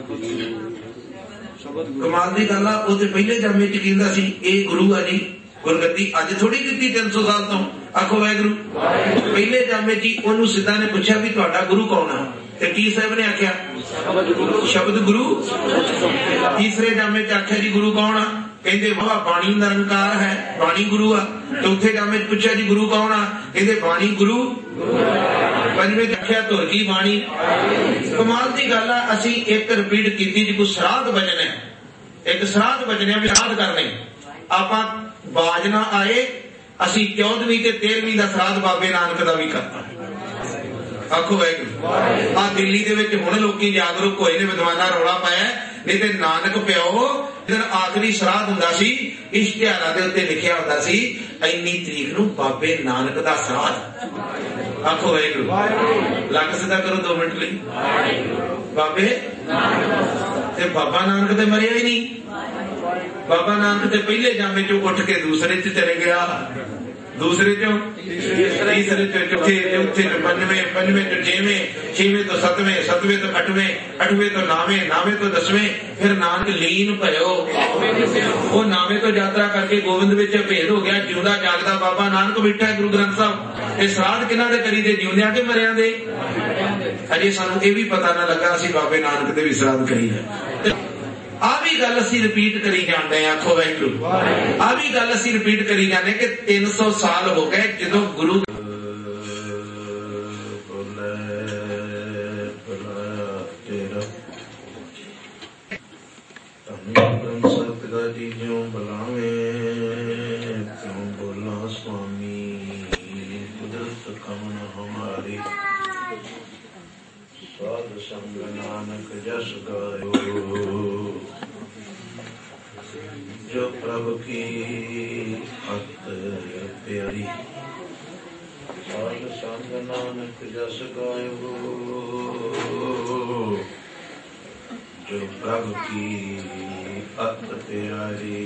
कमाल की गल आ वो तो पहले जामे च कहंदा सी ये गुरु आ जी गुरगद्दी अज थोड़ी दी 300 साल तो आखो वाहिगुरू पहले जामे जी ओनू सिद्धा ने पूछा भी तुहाडा गुरु कौन आ ते की साहब ने आख्या शब्द गुरु तीसरे जामे च आख्या जी गुरु कौन आ कहते वाह बाणी निरंकार है बाणी गुरु आ चौथे जामे पूछा जी गुरु कौन आ कहते बाणी गुरु पंजवें आख्या तुर की बाणी कमाल की गल आ असीं एक रिपीट कीती जी कोई श्राद्ध वचन है एक श्राद्ध वचन है भी श्राद्ध करने आपां बाज ना आए असीं 14वीं ते 13वीं का श्राद्ध बाबे नानक का भी करता आखो वाहिगुरू आ दिल्ली दे विच हुण लोकी जागरूक होए ने विद्वानां रौला पाया नहीं तो नानक प्यो जिस आखिरी श्राद्ध हुंदा सी इश्तिहारां दे उत्ते लिखिया हुंदा सी इन्नी तरीक नूं बाबे नानक दा श्राद्ध आखो वाहिगुरू लग सीधा करो 2 मिनट लई बाबे ते बाबा नानक ते मरिया ही नहीं बाबा नानक ते पहले जामे चो उठ के दूसरे च चले गया दूसरे चो तीसरे चो चौथे चौथे चो पंजवें चो छेवें तो सतवें तो अठवें तो नावें तो 10वें फिर नानक लीन भयो वो नावें तो यात्रा करके गोविंद विच भेद हो गया जिंदा जागदा बाबा नानक बैठा है गुरु ग्रंथ साहब ये श्राद्ध किन्हां दे करी दे जिंदियां के मरियां दे अजे सानू ये भी पता ना लगा असीं बाबे नानक दे भी श्राद्ध करी है आ भी गल असीं रिपीट करी जांदे हैं आखो वाहिगुरू आ भी गल असीं रिपीट करी जांदे कि 300 साल हो गए जदों गुरु जी ज्यों बुलावे क्यों बोला स्वामी कुदरत कमन हमारी साध संग नानक जस गायो जो प्रभु की अत प्यारी साध संग नानक जस गायो जो प्रभु की अत प्यारी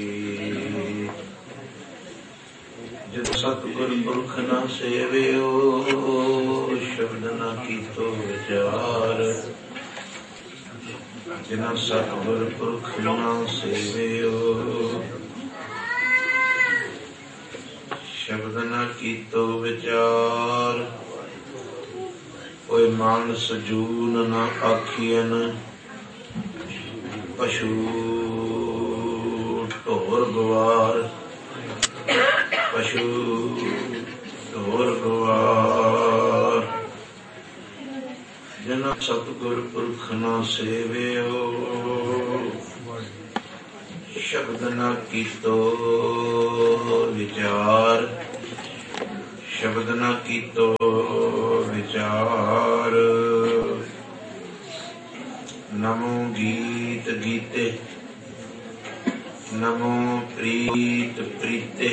जित सतगुर पुरख न सेवियो शब्द न कीतो विचार जिन्हें सतगुर पुरख न सेवियो शब्द न कीतो विचार कोई मानस जून न आखियन पशु ढोर गवार पशु ढोर गवार जिन्हें सतगुर पुरख न सेवियो शब्द न कीतो विचार, शब्द न कीतो विचार। नमो गीत गीते, नमो प्रीत प्रीते,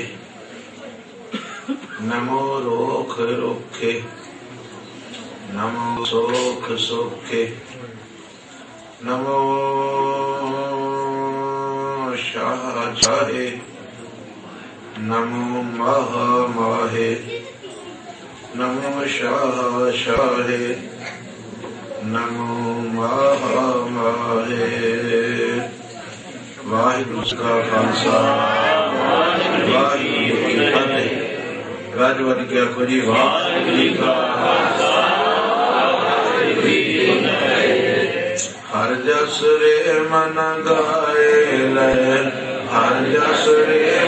नमो रोख रोखे, नमो सोख सोखे, नमो शाह शाहे, नमो माह माहे, नमो शाह शाहे, नमो माह माहे। वाहिगुरु जी का खालसा, वाहिगुरु जी की फतेह। राजवट के आखो जी वाहिगुरु जी का खालसा, वाहिगुरु जी की फतेह। हर जस रे मन गाए ले, हर जस रे